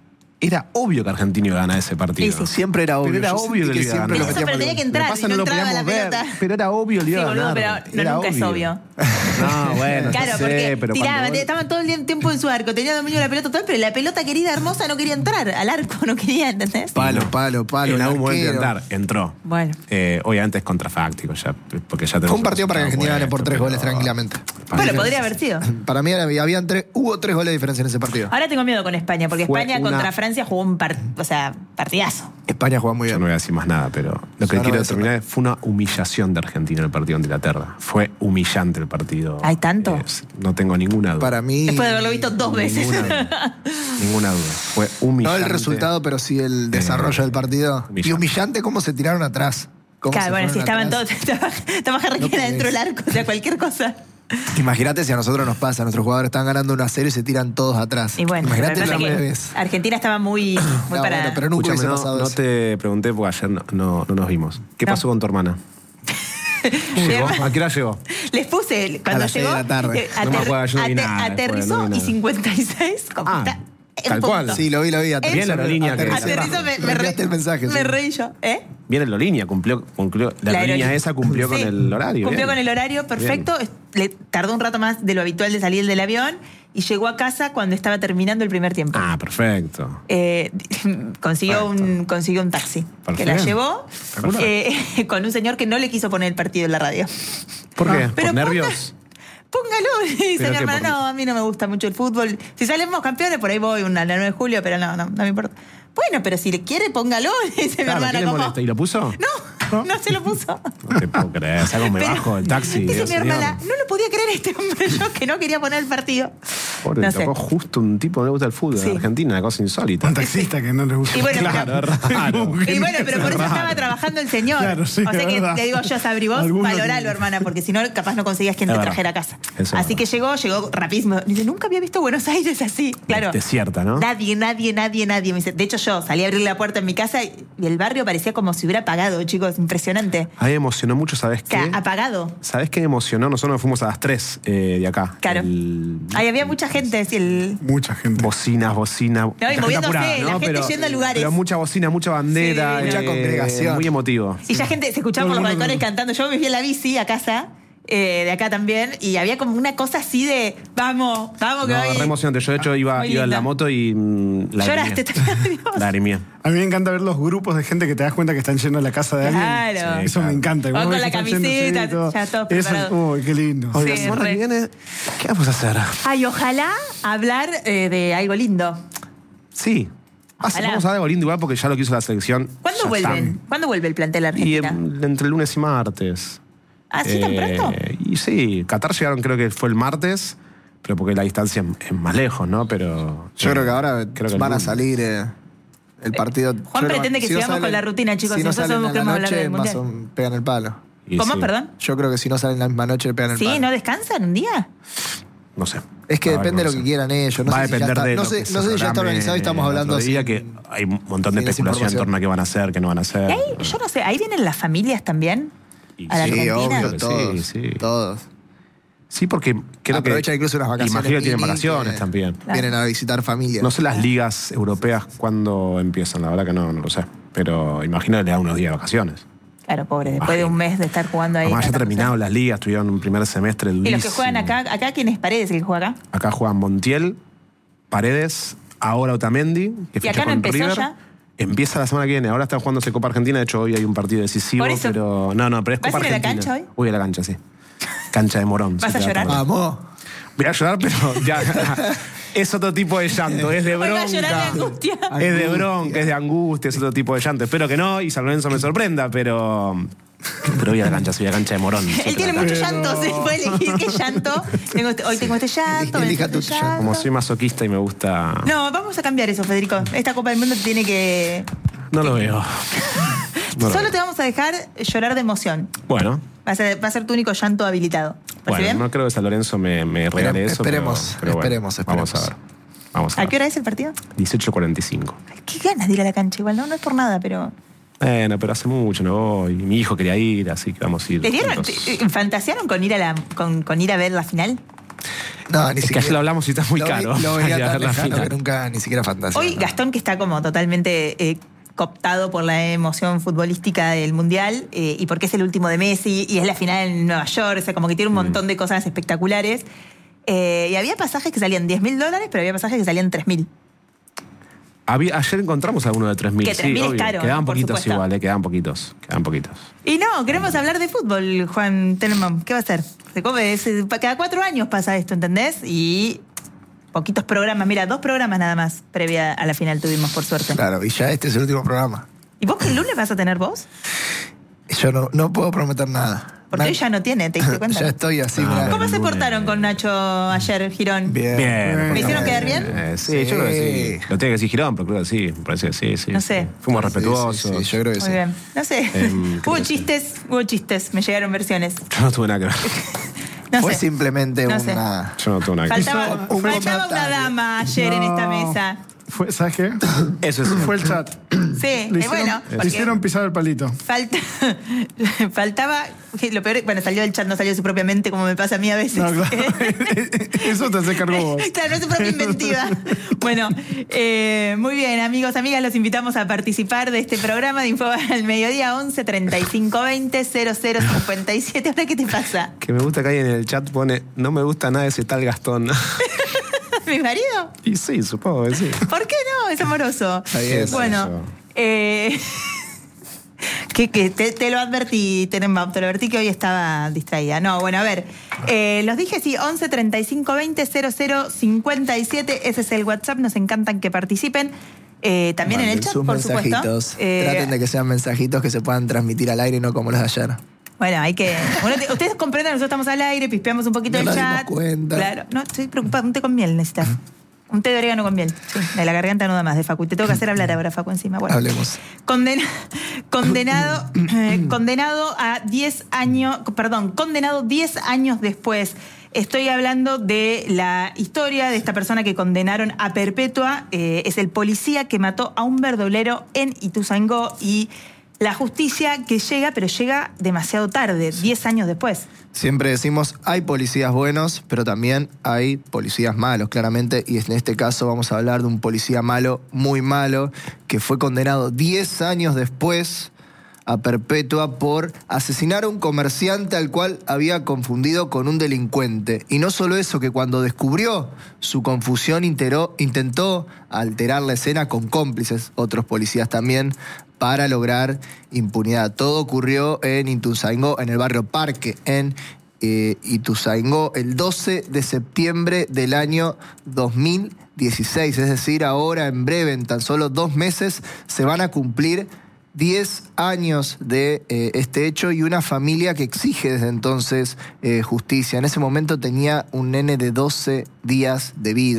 era obvio que Argentina iba a ganar ese partido. Sí, sí. Siempre era obvio. Pero era Yo obvio sentí que, lo iba a siempre ganar. lo Eso, pero tenía que Lo entrar, pasa y no no lo entraba podíamos la ver, pelota. pero era obvio que lo Sí, iba a boludo, ganar. pero no, Era nunca es obvio. No, bueno, Claro, no sé, porque pero tiraban, cuando vos- estaban todo el tiempo en su arco, tenía dominio de la pelota total, pero la pelota querida, hermosa, no quería entrar al arco, no quería, ¿entendés? Palo, palo, palo. en el algún momento iba a arquero. entrar, entró. Bueno. Eh, obviamente es contrafáctico, ya, porque ya Fue tenemos un partido para que Argentina gane por tres pero- goles tranquilamente. Bueno, podría haber sido. Para mí era- habían tres, hubo tres goles de diferencia en ese partido. Ahora tengo miedo con España, porque Fue España una- contra Francia jugó un par- o sea, partidazo. España juega muy Yo bien. no voy a decir más nada, pero lo que Yo no voy quiero a decir determinar es fue una humillación de Argentina el partido ante Inglaterra. Fue humillante el partido. ¿Hay tanto? Es- no tengo ninguna duda. Para mí. Después de haberlo visto dos veces. Ninguna duda. Ninguna duda. Fue humillante. No el resultado, pero sí el desarrollo del partido. humillante. Y humillante cómo se tiraron atrás. Cómo Claro, se bueno, si fueron estaban todos, atrás. estaba, estaba Harry No Kane adentro del podés. arco, o sea, cualquier cosa. Imagínate si a nosotros nos pasa, nuestros jugadores están ganando uno a cero y se tiran todos atrás. Y bueno, Imagínate lo que la pasa es vez. que Argentina estaba muy, muy No, para. bueno, pero nunca Escúchame, hubiese no, pasado no eso. te pregunté porque ayer no, no- no nos vimos. ¿Qué No. pasó con tu hermana? ¿Llegó? ¿A qué hora llegó? Les puse, cuando las seis llegó, de la tarde. eh, No me ater- acuerdo, yo no vi ate- nada, aterrizó después, no vi y nada. cincuenta y seis. como Ah, está en tal punto. cual. Sí, lo vi, lo vi. aterrizó. Bien la aerolínea que- Aterrizó. Aterrizó, me, me, Me re- enviaste el mensaje. me sí. reí yo. ¿Eh? Bien la aerolínea, cumplió, cumplió la, La aerolínea aerolínea. esa cumplió con Sí, el horario. Cumplió bien. con el horario, perfecto. Le tardó un rato más de lo habitual de salir del avión y llegó a casa cuando estaba terminando el primer tiempo. Ah, perfecto. Eh, consiguió, un, consiguió un taxi que Perfecto. la llevó Espectacular. eh, con un señor que no le quiso poner el partido en la radio. ¿Por qué? Pero ¿Por nervios? Póngalo, le dice ¿Pero mi qué, hermana. por- No, a mí no me gusta mucho el fútbol. Si salimos campeones, por ahí voy una, la nueve de julio, pero no, no, no me importa. Bueno, pero si le quiere, póngalo, le dice Claro, mi ¿qué hermana. le como, molesta? ¿Y lo puso? No, no se lo puso. No te puedo creer. O sea, como me Pero- bajo del taxi. Dice Dios mi señor. hermana, no lo podía creer este hombre, yo que no quería poner el partido. Pobre, no le sé. tocó justo un tipo que no le gusta el fútbol Sí. en Argentina, una cosa insólita. Un taxista que no le gusta. Y bueno, Claro, es raro. Y bueno, pero por eso estaba trabajando el señor. Claro, sí, o sea es que verdad. te digo yo, Sabri, vos Alguno valoralo, tiene. hermana, porque si no, capaz no conseguías quien Es te verdad. trajera a casa. Eso es Así que llegó, llegó rapidísimo. Dice, nunca había visto Buenos Aires así. Claro. Desierta, ¿no? Nadie, nadie, nadie, nadie. Me dice, de hecho, yo salí a abrir la puerta en mi casa y el barrio parecía como si hubiera apagado, chicos. Impresionante. A mí me emocionó mucho, ¿sabes O qué? sea, apagado. ¿Sabes qué me emocionó? Nosotros nos fuimos a las tres eh, de acá. Claro. El- Ahí había mucha gente. así, el... Mucha gente. Bocinas, bocina. mucha gente moviéndose, apurada, la gente yendo a lugares. Pero mucha bocina, mucha bandera. Sí, mucha eh, congregación. Muy emotivo. Y ya gente se escuchaba por los balcones cantando. Yo me fui en la bici a casa, eh, de acá también, y había como una cosa así de, vamos, vamos, que No, hoy... re emocionante. Yo, de hecho, iba, Muy iba en linda. la moto y. mm, Lloraste también, Dios. Lagrimé. A mí me encanta ver los grupos de gente que te das cuenta que están yendo a la casa de alguien. Claro. Eso me encanta. O Vos con ves la que están yendo, camiseta, sí, todo. ya todos Eso, preparados. uy, qué lindo. Hoy, Sí, la semana re. que viene, ¿qué vamos a hacer? Ay, ojalá hablar eh, de algo lindo. Sí. Ah, sí, Ojalá. vamos a dar algo lindo igual porque ya lo que hizo la selección. ¿Cuándo ya vuelven? está. ¿Cuándo vuelve el plantel Y argentina? em, entre lunes y martes. ¿Ah, sí, tan Eh, pronto? Y sí, Qatar llegaron creo que fue el martes, pero porque la distancia es- es más lejos, ¿no? Pero Yo creo que ahora creo que el van a lunes. salir. eh, El partido. Juan yo pretende que si no sigamos salen- con la rutina, chicos, Si no nosotros salen a la queremos hablar noche, del más Mundial. o- pegan el palo. Y ¿Cómo, sí, perdón? Yo creo que si no salen la misma noche, le pegan el Sí, palo. ¿no descansan un día? No sé. Es que La verdad depende de no lo que sé. quieran ellos. No Va a sé si ya depender está- de no lo sé- que se no sé si ya está programe organizado y estamos el hablando otro día, sin- que hay un montón de sin especulación en desinformación. torno a qué van a hacer, qué no van a hacer. Y ahí, yo no sé, ahí vienen las familias también. Y A la sí, Argentina. obvio, Sí, todos. sí. Todos. Sí, porque creo que... Aprovechan incluso unas vacaciones. Imagino que tienen mini, vacaciones que también. Vienen a visitar familias. No sé las ligas europeas cuándo empiezan, la verdad que no, no lo sé. Pero imagino que le dan unos días de vacaciones. Claro, pobre, después de un mes de estar jugando ahí. Además ya tanta terminaron cosa. las ligas, tuvieron un primer semestre Y durísimo. los que juegan acá, acá ¿quién es Paredes el que juega acá? Acá juegan Montiel, Paredes, ahora Otamendi, que ¿Y ficha acá no con empezó River. ya? Empieza la semana que viene. Ahora están jugándose Copa Argentina. De hecho, hoy hay un partido decisivo. Por eso. Pero no, no, pero es ¿Vas Copa a ir a la Argentina. cancha hoy? Voy a la cancha, sí. Cancha de Morón. ¿Vas sí, a te va llorar? perder. Vamos. Voy a llorar, pero ya. Es otro tipo de llanto. Es de Hoy va a bronca. llorar de angustia. Es de bronca, es de angustia, es otro tipo de llanto. Espero que no y San Lorenzo me sorprenda, pero. Pero voy a la cancha, soy a la cancha de Morón. Él siempre tiene la mucho cancha. llanto, se puede elegir qué llanto. Tengo este- hoy tengo este llanto, Elija este tu llanto. Como soy masoquista y me gusta. No, vamos a cambiar eso, Federico. Esta Copa del Mundo tiene que... No lo veo. No lo Solo veo. te vamos a dejar llorar de emoción. Bueno. Va a ser, va a ser tu único llanto habilitado. ¿Parece Bueno, bien? no creo que San Lorenzo me, me regale Esperemos, eso. pero- esperemos, pero bueno, esperemos, esperemos. Vamos a ver. Vamos a, ¿A ver. qué hora es el partido? dieciocho cuarenta y cinco. Ay, qué ganas de ir a la cancha igual, ¿no? No es por nada, pero... Bueno, pero hace mucho no voy. Mi hijo quería ir, así que vamos a ir. ¿Les dieron, juntos. te- fantasearon con ir a la, con, con ir a ver la final? No, ni Es que siquiera. ayer lo hablamos y está muy Lo vi- caro. Lo veía ir a tan ver la lejano final. que nunca ni siquiera fantasía. Hoy Gastón, que está como totalmente eh, cooptado por la emoción futbolística del Mundial eh, y porque es el último de Messi y es la final en Nueva York, o sea, como que tiene un montón de cosas espectaculares. Eh, y había pasajes que salían diez mil dólares, pero había pasajes que salían tres mil. Había- ayer encontramos alguno de tres mil. Que tres mil es caro, Quedaban por poquitos supuesto. igual, eh, quedaban poquitos. Quedaban poquitos. Y no, queremos hablar de fútbol, Juan Tenenbaum. ¿Qué va a hacer? Se come, es- cada cuatro años pasa esto, ¿entendés? Y poquitos programas. Mira, dos programas nada más previa a la final tuvimos, por suerte. Claro, y ya este es el último programa. ¿Y vos qué lunes vas a tener vos? Yo no, no puedo prometer nada. Porque Na- hoy ya no tiene, ¿te diste cuenta? Ya estoy así, Ah, mirá. ¿Cómo se lunes. portaron con Nacho ayer, Girón? Bien. Bien. ¿Me hicieron quedar bien? Eh, sí, Sí. yo creo que sí. Lo tiene que decir Girón, pero creo que sí. Me parece que sí, sí. No sé. Fuimos Sí, respetuosos. sí, sí, yo creo que Muy sí. bien. No sé. Em, hubo creo que sí. chistes, hubo chistes. Me llegaron versiones. Yo no tuve nada que ver. No Fue sé. simplemente No sé. una. Yo no tuve nada que ver. Faltaba, un faltaba una comentario. dama ayer en esta No. mesa. Fue, ¿Sabes qué? Eso es Fue el chat. Sí, Le eh, hicieron, bueno. le porque hicieron pisar el palito. falta, faltaba. Lo peor, bueno, salió del chat, no salió de su propia mente, como me pasa a mí a veces. No, claro. Eso te hace cargo vos. Claro, no es su propia inventiva. Bueno, eh, muy bien, amigos, amigas, los invitamos a participar de este programa de Info al Mediodía, once treinta y cinco veinte cero cero cincuenta y siete. ¿Ahora qué te pasa? Que me gusta que alguien en el chat pone, no me gusta nada ese tal Gastón. ¿Mi marido? Y sí, supongo que sí. ¿Por qué no? Es amoroso. Está bien, Bueno, eso. eh, que, que te, te lo advertí, Tenenbaum, te lo advertí que hoy estaba distraída. No, bueno, a ver, eh, los dije, sí, once treinta y cinco veinte cero cero cincuenta y siete, ese es el WhatsApp, nos encantan que participen. Eh, también en el Manden chat, sus por supuesto. mensajitos. Eh, Traten de que sean mensajitos que se puedan transmitir al aire y no como los de ayer. Bueno, hay que. Bueno, te- ustedes comprendan, nosotros estamos al aire, pispeamos un poquito No el nos chat. dimos cuenta. Claro, no, estoy preocupada. Un té con miel necesitas. Un té de orégano con miel. Sí, de la garganta no da más, de Facu. Y te tengo que hacer hablar ahora, Facu, encima. Bueno. Hablemos. Condena- condenado, eh, condenado a diez años, perdón, condenado diez años después. Estoy hablando de la historia de esta persona que condenaron a perpetua. Eh, es el policía que mató a un verdolero en Ituzaingó y la justicia que llega, pero llega demasiado tarde, diez años después. Siempre decimos, hay policías buenos, pero también hay policías malos, claramente. Y en este caso vamos a hablar de un policía malo, muy malo, que fue condenado diez años después a perpetua por asesinar a un comerciante al cual había confundido con un delincuente. Y no solo eso, que cuando descubrió su confusión interó- intentó alterar la escena con cómplices, otros policías también, para lograr impunidad. Todo ocurrió en Ituzaingó, en el barrio Parque, en eh, Ituzaingó, el doce de septiembre del año dos mil dieciséis. Es decir, ahora en breve, en tan solo dos meses, se van a cumplir diez años de eh, este hecho y una familia que exige desde entonces eh, justicia. En ese momento tenía un nene de doce días de vida.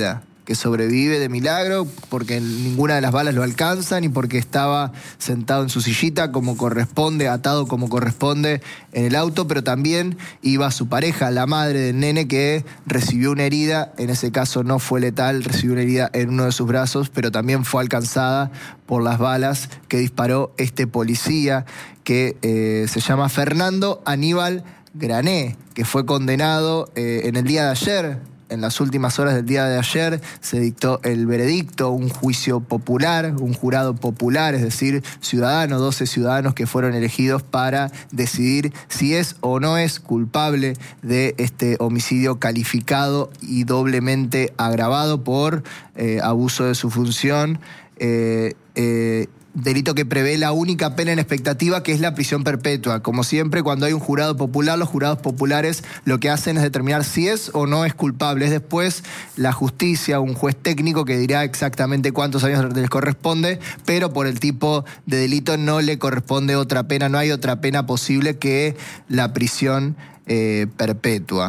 que sobrevive de milagro, porque ninguna de las balas lo alcanzan y porque estaba sentado en su sillita como corresponde, atado como corresponde en el auto, pero también iba su pareja, la madre del nene, que recibió una herida, en ese caso no fue letal, recibió una herida en uno de sus brazos, pero también fue alcanzada por las balas que disparó este policía, que eh, se llama Fernando Aníbal Grané, que fue condenado eh, en el día de ayer. En las últimas horas del día de ayer se dictó el veredicto, un juicio popular, un jurado popular, es decir, ciudadanos, doce ciudadanos que fueron elegidos para decidir si es o no es culpable de este homicidio calificado y doblemente agravado por eh, abuso de su función, eh, eh, delito que prevé la única pena en expectativa, que es la prisión perpetua. Como siempre, cuando hay un jurado popular, los jurados populares lo que hacen es determinar si es o no es culpable. Es después la justicia, un juez técnico que dirá exactamente cuántos años les corresponde, pero por el tipo de delito no le corresponde otra pena, no hay otra pena posible que la prisión eh, perpetua.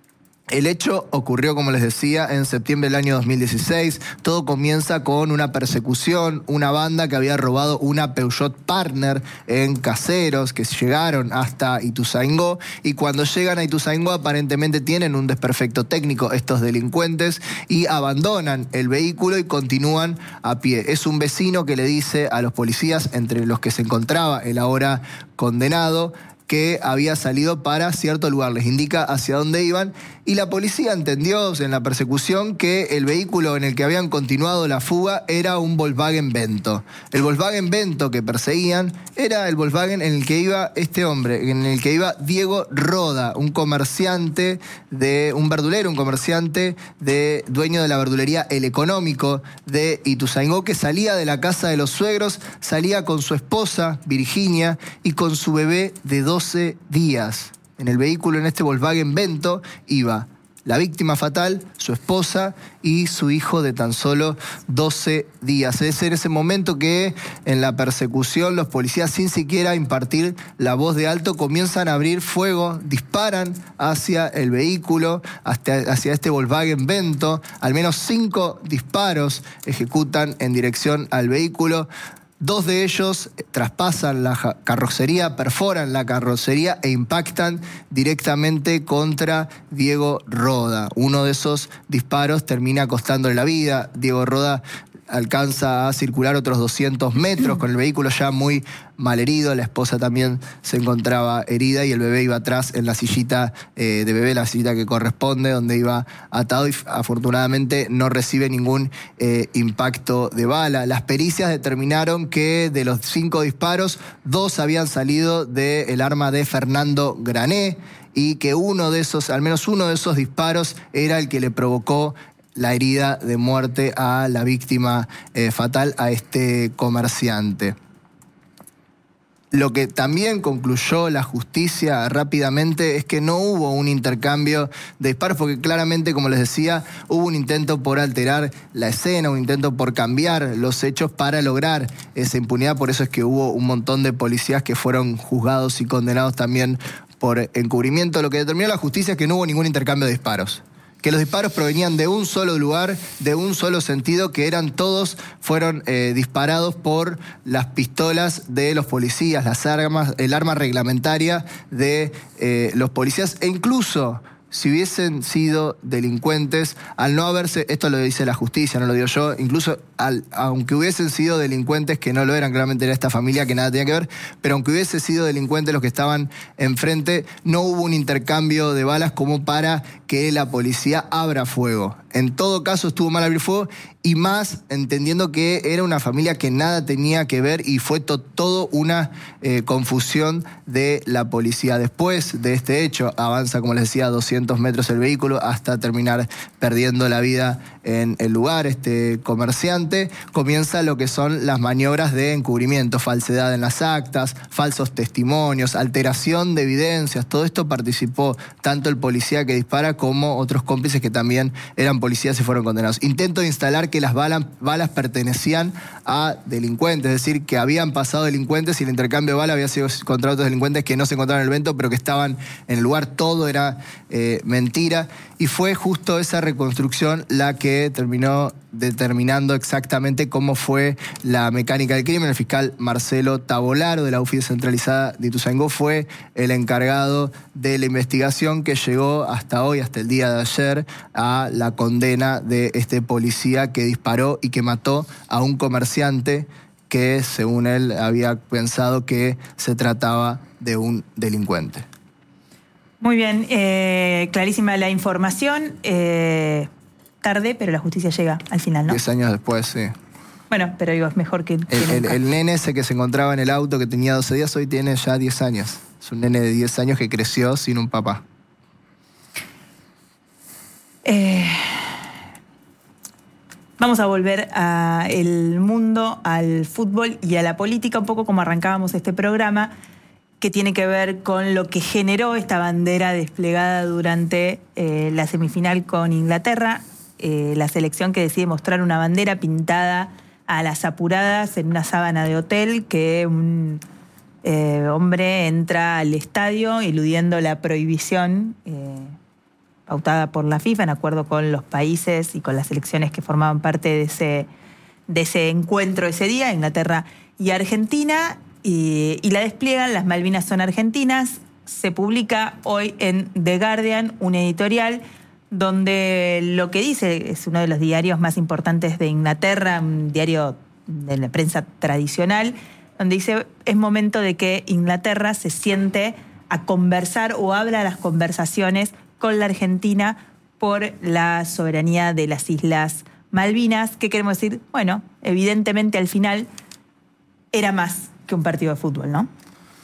El hecho ocurrió, como les decía, en septiembre del año dos mil dieciséis. Todo comienza con una persecución, una banda que había robado una Peugeot Partner en Caseros, que llegaron hasta Ituzaingó, y cuando llegan a Ituzaingó aparentemente tienen un desperfecto técnico estos delincuentes y abandonan el vehículo y continúan a pie. Es un vecino que le dice a los policías, entre los que se encontraba el ahora condenado, que había salido para cierto lugar, les indica hacia dónde iban, y la policía entendió en la persecución que el vehículo en el que habían continuado la fuga era un Volkswagen Vento. El Volkswagen Vento que perseguían era el Volkswagen en el que iba este hombre, en el que iba Diego Roda, un comerciante, de un verdulero, un comerciante de dueño de la verdulería El Económico de Ituzaingó, que salía de la casa de los suegros, salía con su esposa, Virginia, y con su bebé de doce días. En el vehículo, en este Volkswagen Vento, iba la víctima fatal, su esposa y su hijo de tan solo doce días. Es en ese momento que en la persecución los policías, sin siquiera impartir la voz de alto, comienzan a abrir fuego, disparan hacia el vehículo, hasta, hacia este Volkswagen Vento. Al menos cinco disparos ejecutan en dirección al vehículo. Dos de ellos traspasan la carrocería, perforan la carrocería e impactan directamente contra Diego Roda. Uno de esos disparos termina costándole la vida. Diego Roda alcanza a circular otros doscientos metros con el vehículo ya muy malherido. La esposa también se encontraba herida y el bebé iba atrás en la sillita eh, de bebé, la sillita que corresponde, donde iba atado, y afortunadamente no recibe ningún eh, impacto de bala. Las pericias determinaron que de los cinco disparos, dos habían salido del arma de Fernando Grané y que uno de esos, al menos uno de esos disparos, era el que le provocó la herida de muerte a la víctima eh, fatal, a este comerciante. Lo que también concluyó la justicia rápidamente es que no hubo un intercambio de disparos, porque claramente, como les decía, hubo un intento por alterar la escena, un intento por cambiar los hechos para lograr esa impunidad. Por eso es que hubo un montón de policías que fueron juzgados y condenados también por encubrimiento. Lo que determinó la justicia es que no hubo ningún intercambio de disparos, que los disparos provenían de un solo lugar, de un solo sentido, que eran todos, fueron eh, disparados por las pistolas de los policías, las armas, el arma reglamentaria de eh, los policías, e incluso si hubiesen sido delincuentes, al no haberse, esto lo dice la justicia, no lo digo yo, incluso al, aunque hubiesen sido delincuentes, que no lo eran, claramente era esta familia que nada tenía que ver, pero aunque hubiese sido delincuentes los que estaban enfrente, no hubo un intercambio de balas como para que la policía abra fuego. En todo caso estuvo mal abrir fuego, y más entendiendo que era una familia que nada tenía que ver, y fue to todo una eh, confusión de la policía. Después de este hecho avanza, como les decía, doscientos metros el vehículo hasta terminar perdiendo la vida en el lugar. Este comerciante comienza lo que son las maniobras de encubrimiento, falsedad en las actas, falsos testimonios, alteración de evidencias. Todo esto participó tanto el policía que dispara como otros cómplices que también eran policías y fueron condenados. Intento de instalar que las balas, balas pertenecían a delincuentes, es decir, que habían pasado delincuentes y el intercambio de balas había sido contra otros delincuentes que no se encontraban en el evento, pero que estaban en el lugar. Todo era eh, mentira. y fue justo esa reconstrucción la que terminó determinando exactamente cómo fue la mecánica del crimen. El fiscal Marcelo Tavolaro de la U F I descentralizada de Ituzaingó fue el encargado de la investigación que llegó hasta hoy, hasta el día de ayer, a la condena de este policía que disparó y que mató a un comerciante que, según él, había pensado que se trataba de un delincuente. Muy bien, eh, clarísima la información. Eh, tarde, pero la justicia llega al final, ¿no? Diez años después, sí. Bueno, pero digo, es mejor que... que El, el, nunca. el nene ese que se encontraba en el auto, que tenía doce días, hoy tiene ya diez años. Es un nene de diez años que creció sin un papá. Eh, vamos a volver al mundo, al fútbol y a la política, un poco como arrancábamos este programa, que tiene que ver con lo que generó esta bandera desplegada durante eh, la semifinal con Inglaterra, eh, la selección que decide mostrar una bandera pintada a las apuradas en una sábana de hotel, que un eh, hombre entra al estadio eludiendo la prohibición eh, pautada por la FIFA, en acuerdo con los países y con las selecciones que formaban parte de ese, de ese encuentro ese día, Inglaterra y Argentina, y, y la despliegan. Las Malvinas son argentinas. Se publica hoy en The Guardian un editorial donde lo que dice, es uno de los diarios más importantes de Inglaterra, un diario de la prensa tradicional, donde dice: es momento de que Inglaterra se siente a conversar o abra las conversaciones con la Argentina por la soberanía de las Islas Malvinas. ¿Qué queremos decir? Bueno, evidentemente al final era más que un partido de fútbol, ¿no?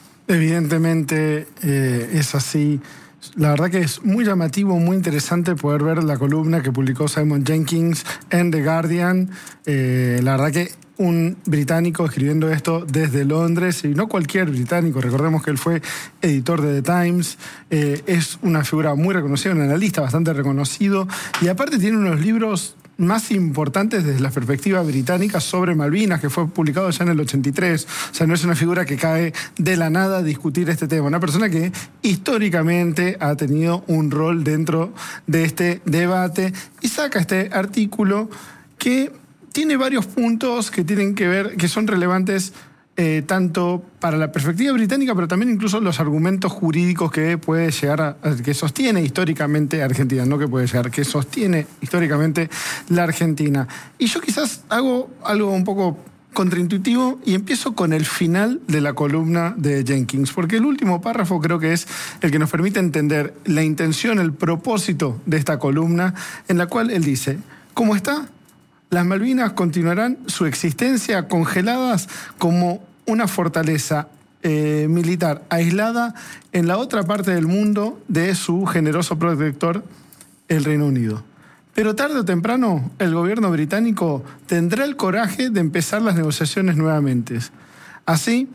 Evidentemente eh, es así. La verdad que es muy llamativo, muy interesante poder ver la columna que publicó Simon Jenkins en The Guardian. Eh, la verdad que un británico escribiendo esto desde Londres, y no cualquier británico, recordemos que él fue editor de The Times, eh, es una figura muy reconocida, un analista bastante reconocido, y aparte tiene unos libros más importantes desde la perspectiva británica sobre Malvinas, que fue publicado ya en el ochenta y tres. O sea, no es una figura que cae de la nada a discutir este tema. Una persona que históricamente ha tenido un rol dentro de este debate y saca este artículo que tiene varios puntos que tienen que ver, que son relevantes eh, tanto para la perspectiva británica, pero también incluso los argumentos jurídicos que puede llegar a, que sostiene históricamente Argentina, no que puede llegar, que sostiene históricamente la Argentina. Y yo quizás hago algo un poco contraintuitivo y empiezo con el final de la columna de Jenkins, porque el último párrafo creo que es el que nos permite entender la intención, el propósito de esta columna, en la cual él dice: ¿cómo está? Las Malvinas continuarán su existencia congeladas como una fortaleza eh, militar aislada en la otra parte del mundo de su generoso protector, el Reino Unido. Pero tarde o temprano el gobierno británico tendrá el coraje de empezar las negociaciones nuevamente. Así,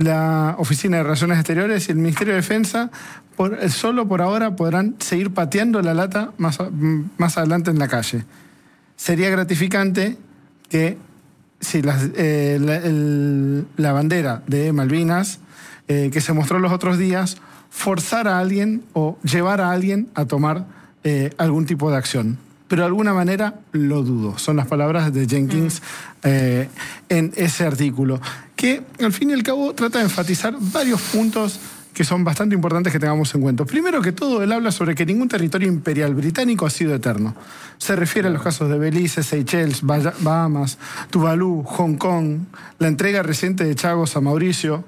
la Oficina de Relaciones Exteriores y el Ministerio de Defensa por, solo por ahora podrán seguir pateando la lata más, más adelante en la calle. Sería gratificante que si la, eh, la, el, la bandera de Malvinas, eh, que se mostró los otros días, forzara a alguien o llevara a alguien a tomar eh, algún tipo de acción. Pero de alguna manera lo dudo. Son las palabras de Jenkins eh, en ese artículo, que al fin y al cabo trata de enfatizar varios puntos que son bastante importantes que tengamos en cuenta. Primero que todo, él habla sobre que ningún territorio imperial británico ha sido eterno. Se refiere a los casos de Belice, Seychelles, Bahamas, Tuvalu, Hong Kong, la entrega reciente de Chagos a Mauricio.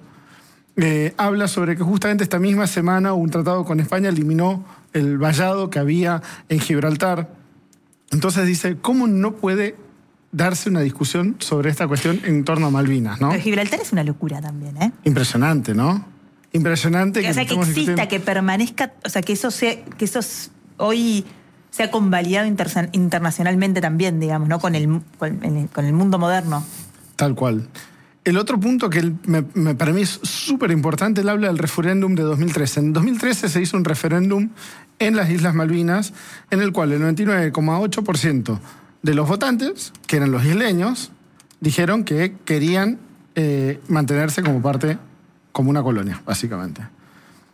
Eh, habla sobre que justamente esta misma semana un tratado con España eliminó el vallado que había en Gibraltar. Entonces dice, ¿cómo no puede darse una discusión sobre esta cuestión en torno a Malvinas, ¿no? Pero Gibraltar es una locura también, ¿eh? Impresionante, ¿no? Impresionante. Que, o sea, que exista, discutiendo. que permanezca, o sea, que eso sea, que eso hoy sea convalidado inter, internacionalmente también, digamos, ¿no? Con el, con, el, con el mundo moderno. Tal cual. El otro punto que él, me, me, para mí es súper importante, él habla del referéndum de dos mil trece. En dos mil trece se hizo un referéndum en las Islas Malvinas, en el cual el noventa y nueve coma ocho por ciento de los votantes, que eran los isleños, dijeron que querían eh, mantenerse como parte, como una colonia, básicamente.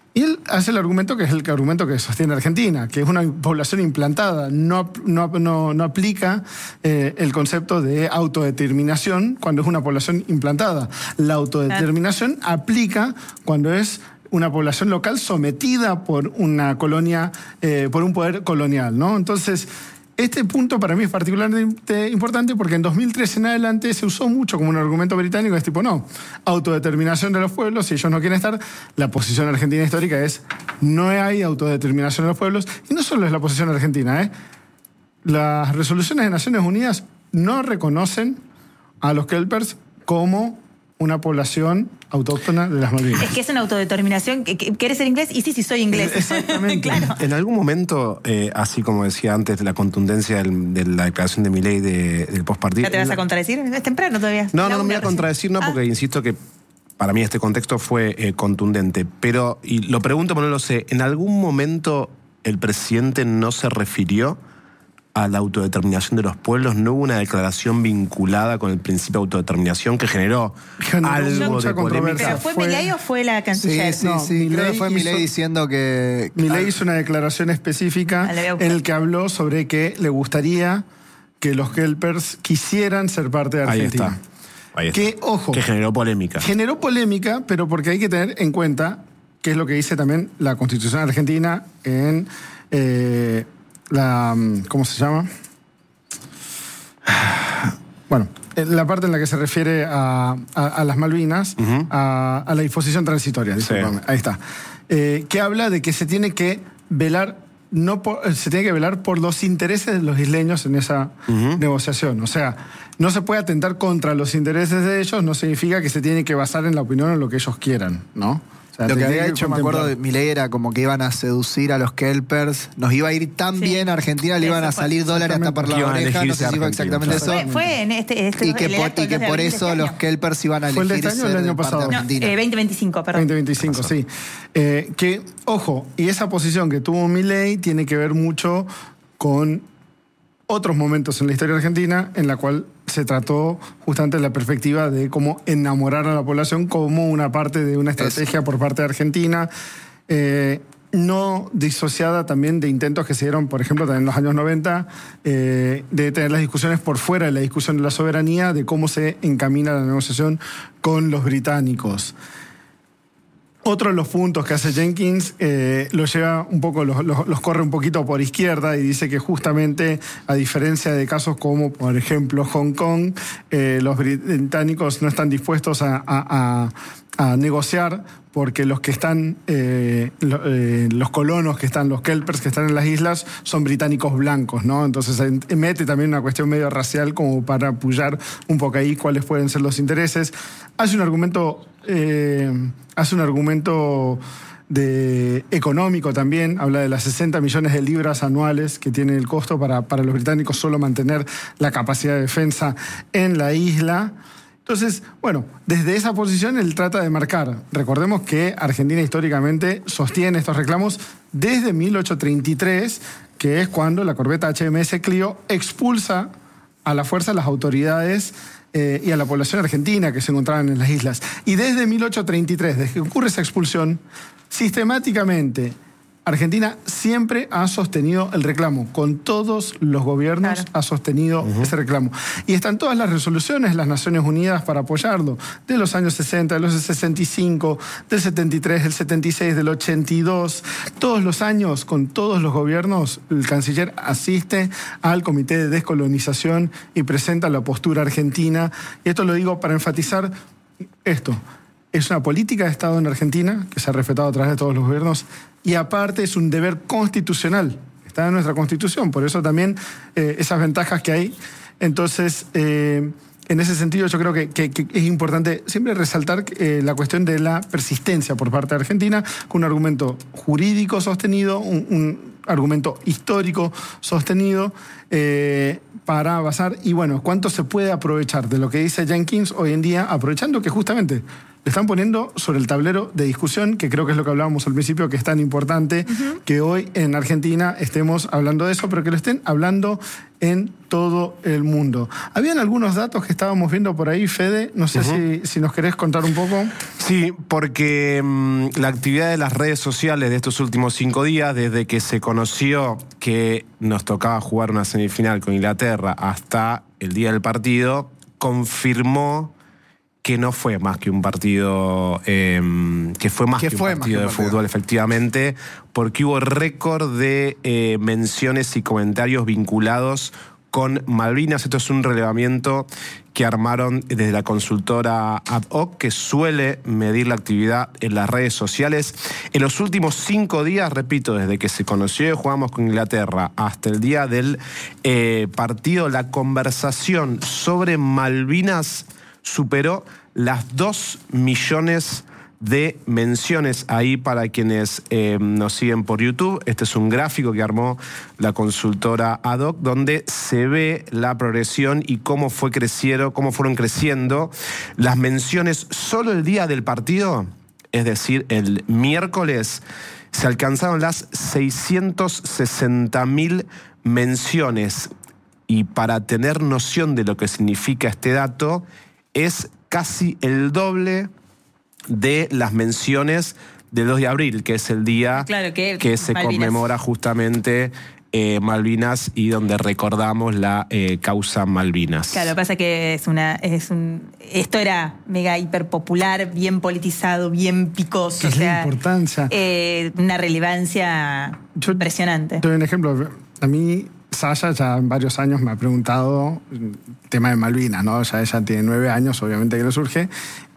Y él hace el argumento que es el argumento que sostiene Argentina, que es una población implantada, no, no, no, no aplica eh, el concepto de autodeterminación cuando es una población implantada. La autodeterminación claro. aplica cuando es una población local sometida por una colonia, eh, por un poder colonial, ¿no? Entonces, este punto para mí es particularmente importante porque en dos mil tres en adelante se usó mucho como un argumento británico, es tipo, no, autodeterminación de los pueblos, si ellos no quieren estar, la posición argentina histórica es, no hay autodeterminación de los pueblos, y no solo es la posición argentina, ¿eh? Las resoluciones de Naciones Unidas no reconocen a los kelpers como una población autóctona de las Malvinas. Es que es una autodeterminación. ¿Querés ser inglés? Y sí, sí, soy inglés. Exactamente. Claro. En algún momento, eh, así como decía antes, de la contundencia del, de la declaración de Milei de, del postpartido. ¿Ya te vas a contradecir? Es temprano todavía. No, no, no me voy a contradecir, no, porque ah. insisto que para mí este contexto fue eh, contundente. Pero, y lo pregunto, pero no lo sé, ¿en algún momento el presidente no se refirió a la autodeterminación de los pueblos? ¿No hubo una declaración vinculada con el principio de autodeterminación que generó, generó algo mucha de polémica? ¿Pero fue, fue Milei o fue la canciller? Sí, sí, no, sí. Milei creo que fue Milei diciendo que... Milei hizo una declaración específica en el que habló sobre que le gustaría que los kelpers quisieran ser parte de Argentina. Ahí está. Ahí está. Que, ojo... Que generó polémica. Generó polémica, pero porque hay que tener en cuenta que es lo que dice también la Constitución argentina en... Eh, la, ¿cómo se llama? Bueno, la parte en la que se refiere a, a, a las Malvinas, uh-huh. a, a la disposición transitoria, discúlpame, sí. Ahí está. Eh, que habla de que se tiene que velar, no por, se tiene que velar por los intereses de los isleños en esa uh-huh. negociación. O sea, no se puede atentar contra los intereses de ellos, no significa que se tiene que basar en la opinión o en lo que ellos quieran, ¿no? Lo que había hecho, me acuerdo, de Milei era como que iban a seducir a los kelpers. Nos iba a ir tan sí. bien a Argentina, le iban a salir dólares hasta por la oreja. No sé si fue exactamente eso. Fue, fue en este, este y que por, y que por eso los kelpers iban a elegir. ¿Fue el de este año o el año pasado? No, eh, veinte veinticinco, perdón. veinte veinticinco, sí. Eh, que, ojo, y esa posición que tuvo Milei tiene que ver mucho con otros momentos en la historia argentina en la cual se trató justamente la perspectiva de cómo enamorar a la población como una parte de una estrategia por parte de Argentina, eh, no disociada también de intentos que se dieron, por ejemplo, también en los años noventa, eh, de tener las discusiones por fuera de la discusión de la soberanía, de cómo se encamina la negociación con los británicos. Otro de los puntos que hace Jenkins eh, los lleva un poco, los, los, los corre un poquito por izquierda y dice que justamente, a diferencia de casos como, por ejemplo, Hong Kong, eh, los británicos no están dispuestos a, a, a, a negociar porque los que están, eh, lo, eh, los colonos que están, los kelpers que están en las islas, son británicos blancos, ¿no? Entonces mete también una cuestión medio racial como para apoyar un poco ahí cuáles pueden ser los intereses. Hace un argumento, eh, hace un argumento de económico también, habla de las sesenta millones de libras anuales que tiene el costo para, para los británicos solo mantener la capacidad de defensa en la isla. Entonces, bueno, desde esa posición él trata de marcar. Recordemos que Argentina históricamente sostiene estos reclamos desde mil ochocientos treinta y tres, que es cuando la corbeta H M S Clio expulsa a la fuerza a las autoridades eh, y a la población argentina que se encontraban en las islas. Y desde mil ochocientos treinta y tres, desde que ocurre esa expulsión, sistemáticamente Argentina siempre ha sostenido el reclamo, con todos los gobiernos claro. ha sostenido uh-huh. ese reclamo. Y están todas las resoluciones de las Naciones Unidas para apoyarlo, de los años sesenta, de los sesenta y cinco, del setenta y tres, del setenta y seis, del ochenta y dos. Todos los años, con todos los gobiernos, el canciller asiste al Comité de Descolonización y presenta la postura argentina. Y esto lo digo para enfatizar esto. Es una política de Estado en Argentina que se ha respetado a través de todos los gobiernos y aparte es un deber constitucional. Está en nuestra Constitución, por eso también eh, esas ventajas que hay. Entonces, eh, en ese sentido yo creo que, que, que es importante siempre resaltar eh, la cuestión de la persistencia por parte de Argentina con un argumento jurídico sostenido, un, un argumento histórico sostenido eh, para basar, y bueno, cuánto se puede aprovechar de lo que dice Jenkins hoy en día, aprovechando que justamente están poniendo sobre el tablero de discusión, que creo que es lo que hablábamos al principio, que es tan importante uh-huh. que hoy en Argentina estemos hablando de eso, pero que lo estén hablando en todo el mundo. Habían algunos datos que estábamos viendo por ahí, Fede, no sé uh-huh. si, si nos querés contar un poco. Sí, porque mmm, la actividad de las redes sociales de estos últimos cinco días, desde que se conoció que nos tocaba jugar una semifinal con Inglaterra hasta el día del partido, confirmó que no fue más que un partido, eh, que fue más que, que un partido que un de partido. fútbol, efectivamente, porque hubo récord de eh, menciones y comentarios vinculados con Malvinas. Esto es un relevamiento que armaron desde la consultora Ad Hoc, que suele medir la actividad en las redes sociales. En los últimos cinco días, repito, desde que se conoció y jugamos con Inglaterra hasta el día del eh, partido, la conversación sobre Malvinas superó las dos millones de menciones. Ahí, para quienes eh, nos siguen por YouTube, este es un gráfico que armó la consultora Ad Hoc, donde se ve la progresión y cómo fue creciendo, cómo fueron creciendo las menciones solo el día del partido, es decir, el miércoles, se alcanzaron las seiscientas sesenta mil menciones. Y para tener noción de lo que significa este dato, es casi el doble de las menciones del dos de abril, que es el día claro, que, que se Malvinas. conmemora justamente eh, Malvinas y donde recordamos la eh, causa Malvinas. Claro, lo que pasa es que es una, es un, esto era mega hiper popular, bien politizado, bien picoso. ¿Qué o es sea, la importancia? Eh, una relevancia Yo, impresionante. Te doy un ejemplo. A mí, Sasha ya en varios años me ha preguntado el tema de Malvinas, ¿no? Ya ella tiene nueve años, obviamente que le surge.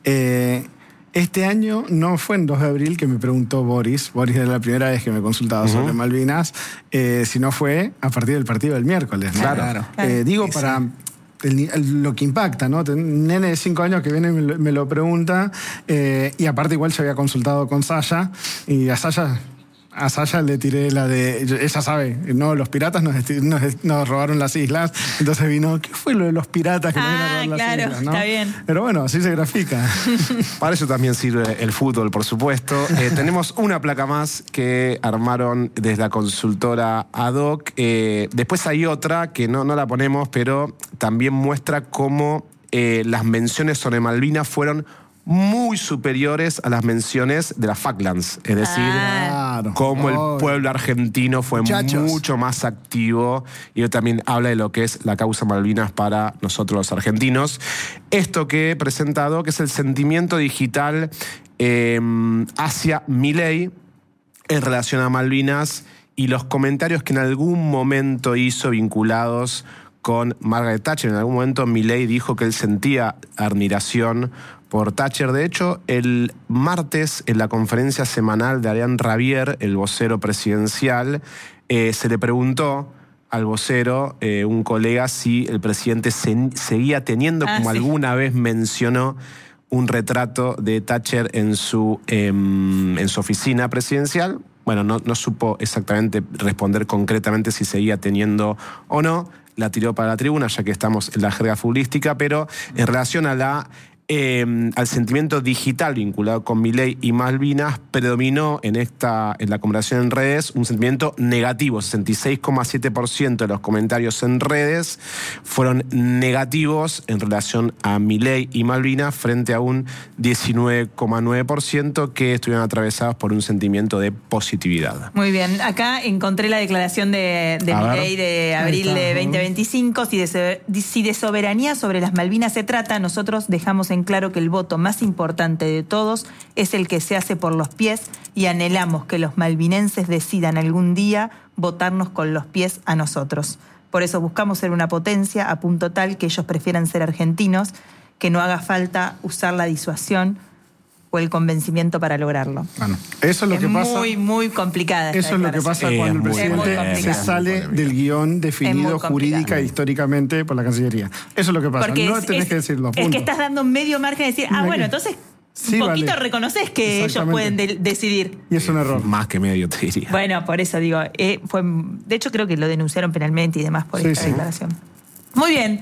Eh, Este año no fue en dos de abril que me preguntó Boris. Boris era la primera vez que me consultaba uh-huh. sobre Malvinas, eh, sino fue a partir del partido del miércoles, ¿no? Claro. claro. Eh, digo, sí, para el, el, lo que impacta, ¿no? Un nene de cinco años que viene me lo, me lo pregunta, eh, y aparte igual yo había consultado con Sasha, y a Sasha... A Sasha le tiré la de... Ella sabe, no, los piratas nos, nos, nos robaron las islas. Entonces vino, ¿qué fue lo de los piratas que ah, nos vino a robar claro, las islas? ¿no? Está bien. Pero bueno, así se grafica. Para eso también sirve el fútbol, por supuesto. Eh, tenemos una placa más que armaron desde la consultora Ad Hoc. Eh, después hay otra que no, no la ponemos, pero también muestra cómo eh, las menciones sobre Malvinas fueron muy superiores a las menciones de las Falklands. Es decir, ah, cómo oh, el pueblo argentino fue muchachos. mucho más activo, y también habla de lo que es la causa Malvinas para nosotros los argentinos. Esto que he presentado, que es el sentimiento digital eh, hacia Milei en relación a Malvinas y los comentarios que en algún momento hizo vinculados con Margaret Thatcher. En algún momento Milei dijo que él sentía admiración por Thatcher. De hecho, el martes, en la conferencia semanal de Ariane Rabier, el vocero presidencial, eh, se le preguntó al vocero, eh, un colega, si el presidente se, seguía teniendo, ah, como sí. alguna vez mencionó, un retrato de Thatcher en su, eh, en su oficina presidencial. Bueno, no, no supo exactamente responder concretamente si seguía teniendo o no. La tiró para la tribuna, ya que estamos en la jerga futbolística, pero en relación a la Eh, al sentimiento digital vinculado con Milei y Malvinas, predominó en esta en la conversación en redes un sentimiento negativo. sesenta y seis coma siete por ciento de los comentarios en redes fueron negativos en relación a Milei y Malvinas, frente a un diecinueve coma nueve por ciento que estuvieron atravesados por un sentimiento de positividad. Muy bien, acá encontré la declaración de, de Milei de abril de veinte veinticinco. Si de, si de soberanía sobre las Malvinas se trata, nosotros dejamos en claro que el voto más importante de todos es el que se hace por los pies, y anhelamos que los malvinenses decidan algún día votarnos con los pies a nosotros. Por eso buscamos ser una potencia a punto tal que ellos prefieran ser argentinos, que no haga falta usar la disuasión o el convencimiento para lograrlo. Bueno, eso es lo es que pasa. Muy, muy complicada. Eso es lo que pasa eh, cuando el presidente se sale del guión definido jurídica e históricamente por la Cancillería. Eso es lo que pasa. Porque no es, tenés es, que decirlo. Es que estás dando medio margen de decir, ah, bueno, entonces sí, un poquito vale. reconoces que ellos pueden de decidir. Y es un error. Más que medio, te diría. Bueno, por eso digo, eh, fue, de hecho creo que lo denunciaron penalmente y demás por sí, esta sí. declaración. Muy bien.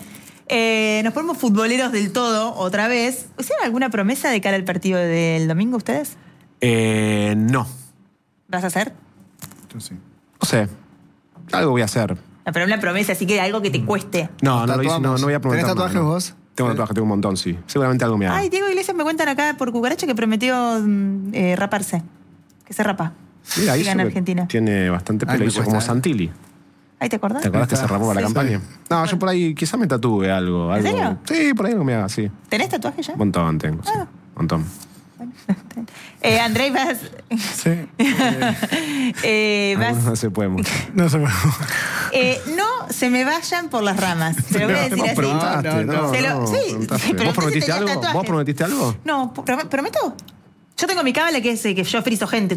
Eh, nos ponemos futboleros del todo otra vez. ¿Hicieron alguna promesa de cara al partido del domingo ustedes? Eh, no. ¿Vas a hacer? Yo sí. No sé. Algo voy a hacer. No, pero una promesa, así que algo que te cueste. No, no lo hice, no, Tatuamos. no voy a prometer. ¿Tenés nada, tatuajes no. vos? Tengo tatuajes, tengo un montón, sí. Seguramente algo me haga. Ay, Diego Iglesias me cuentan acá por Cucaracha que prometió mm, eh, raparse. Que se rapa. Mira, ahí Siga en se ve- Argentina. tiene bastante Ay, pelo, me hizo cuesta, como eh. Santilli. ¿Ahí te acordás? ¿Te acordás que se rapó para la Sí. campaña? No, yo por ahí quizás me tatúe algo. algo. serio? Sí, por ahí algo me haga, sí. ¿Tenés tatuaje ya? Un montón tengo, sí. Ah. Un montón. Eh, Andrés, vas... Sí. eh, vas No se puede mucho. No se puede. eh, no se me vayan por las ramas. Te lo voy a decir Vos así. preguntaste, No, no, no, no, Se lo- sí, preguntaste. pero ¿Vos prometiste tenía algo? tatuajes. ¿Vos prometiste algo? No, prom- ¿prometo? Yo tengo mi cábala que es eh, que yo friso gente.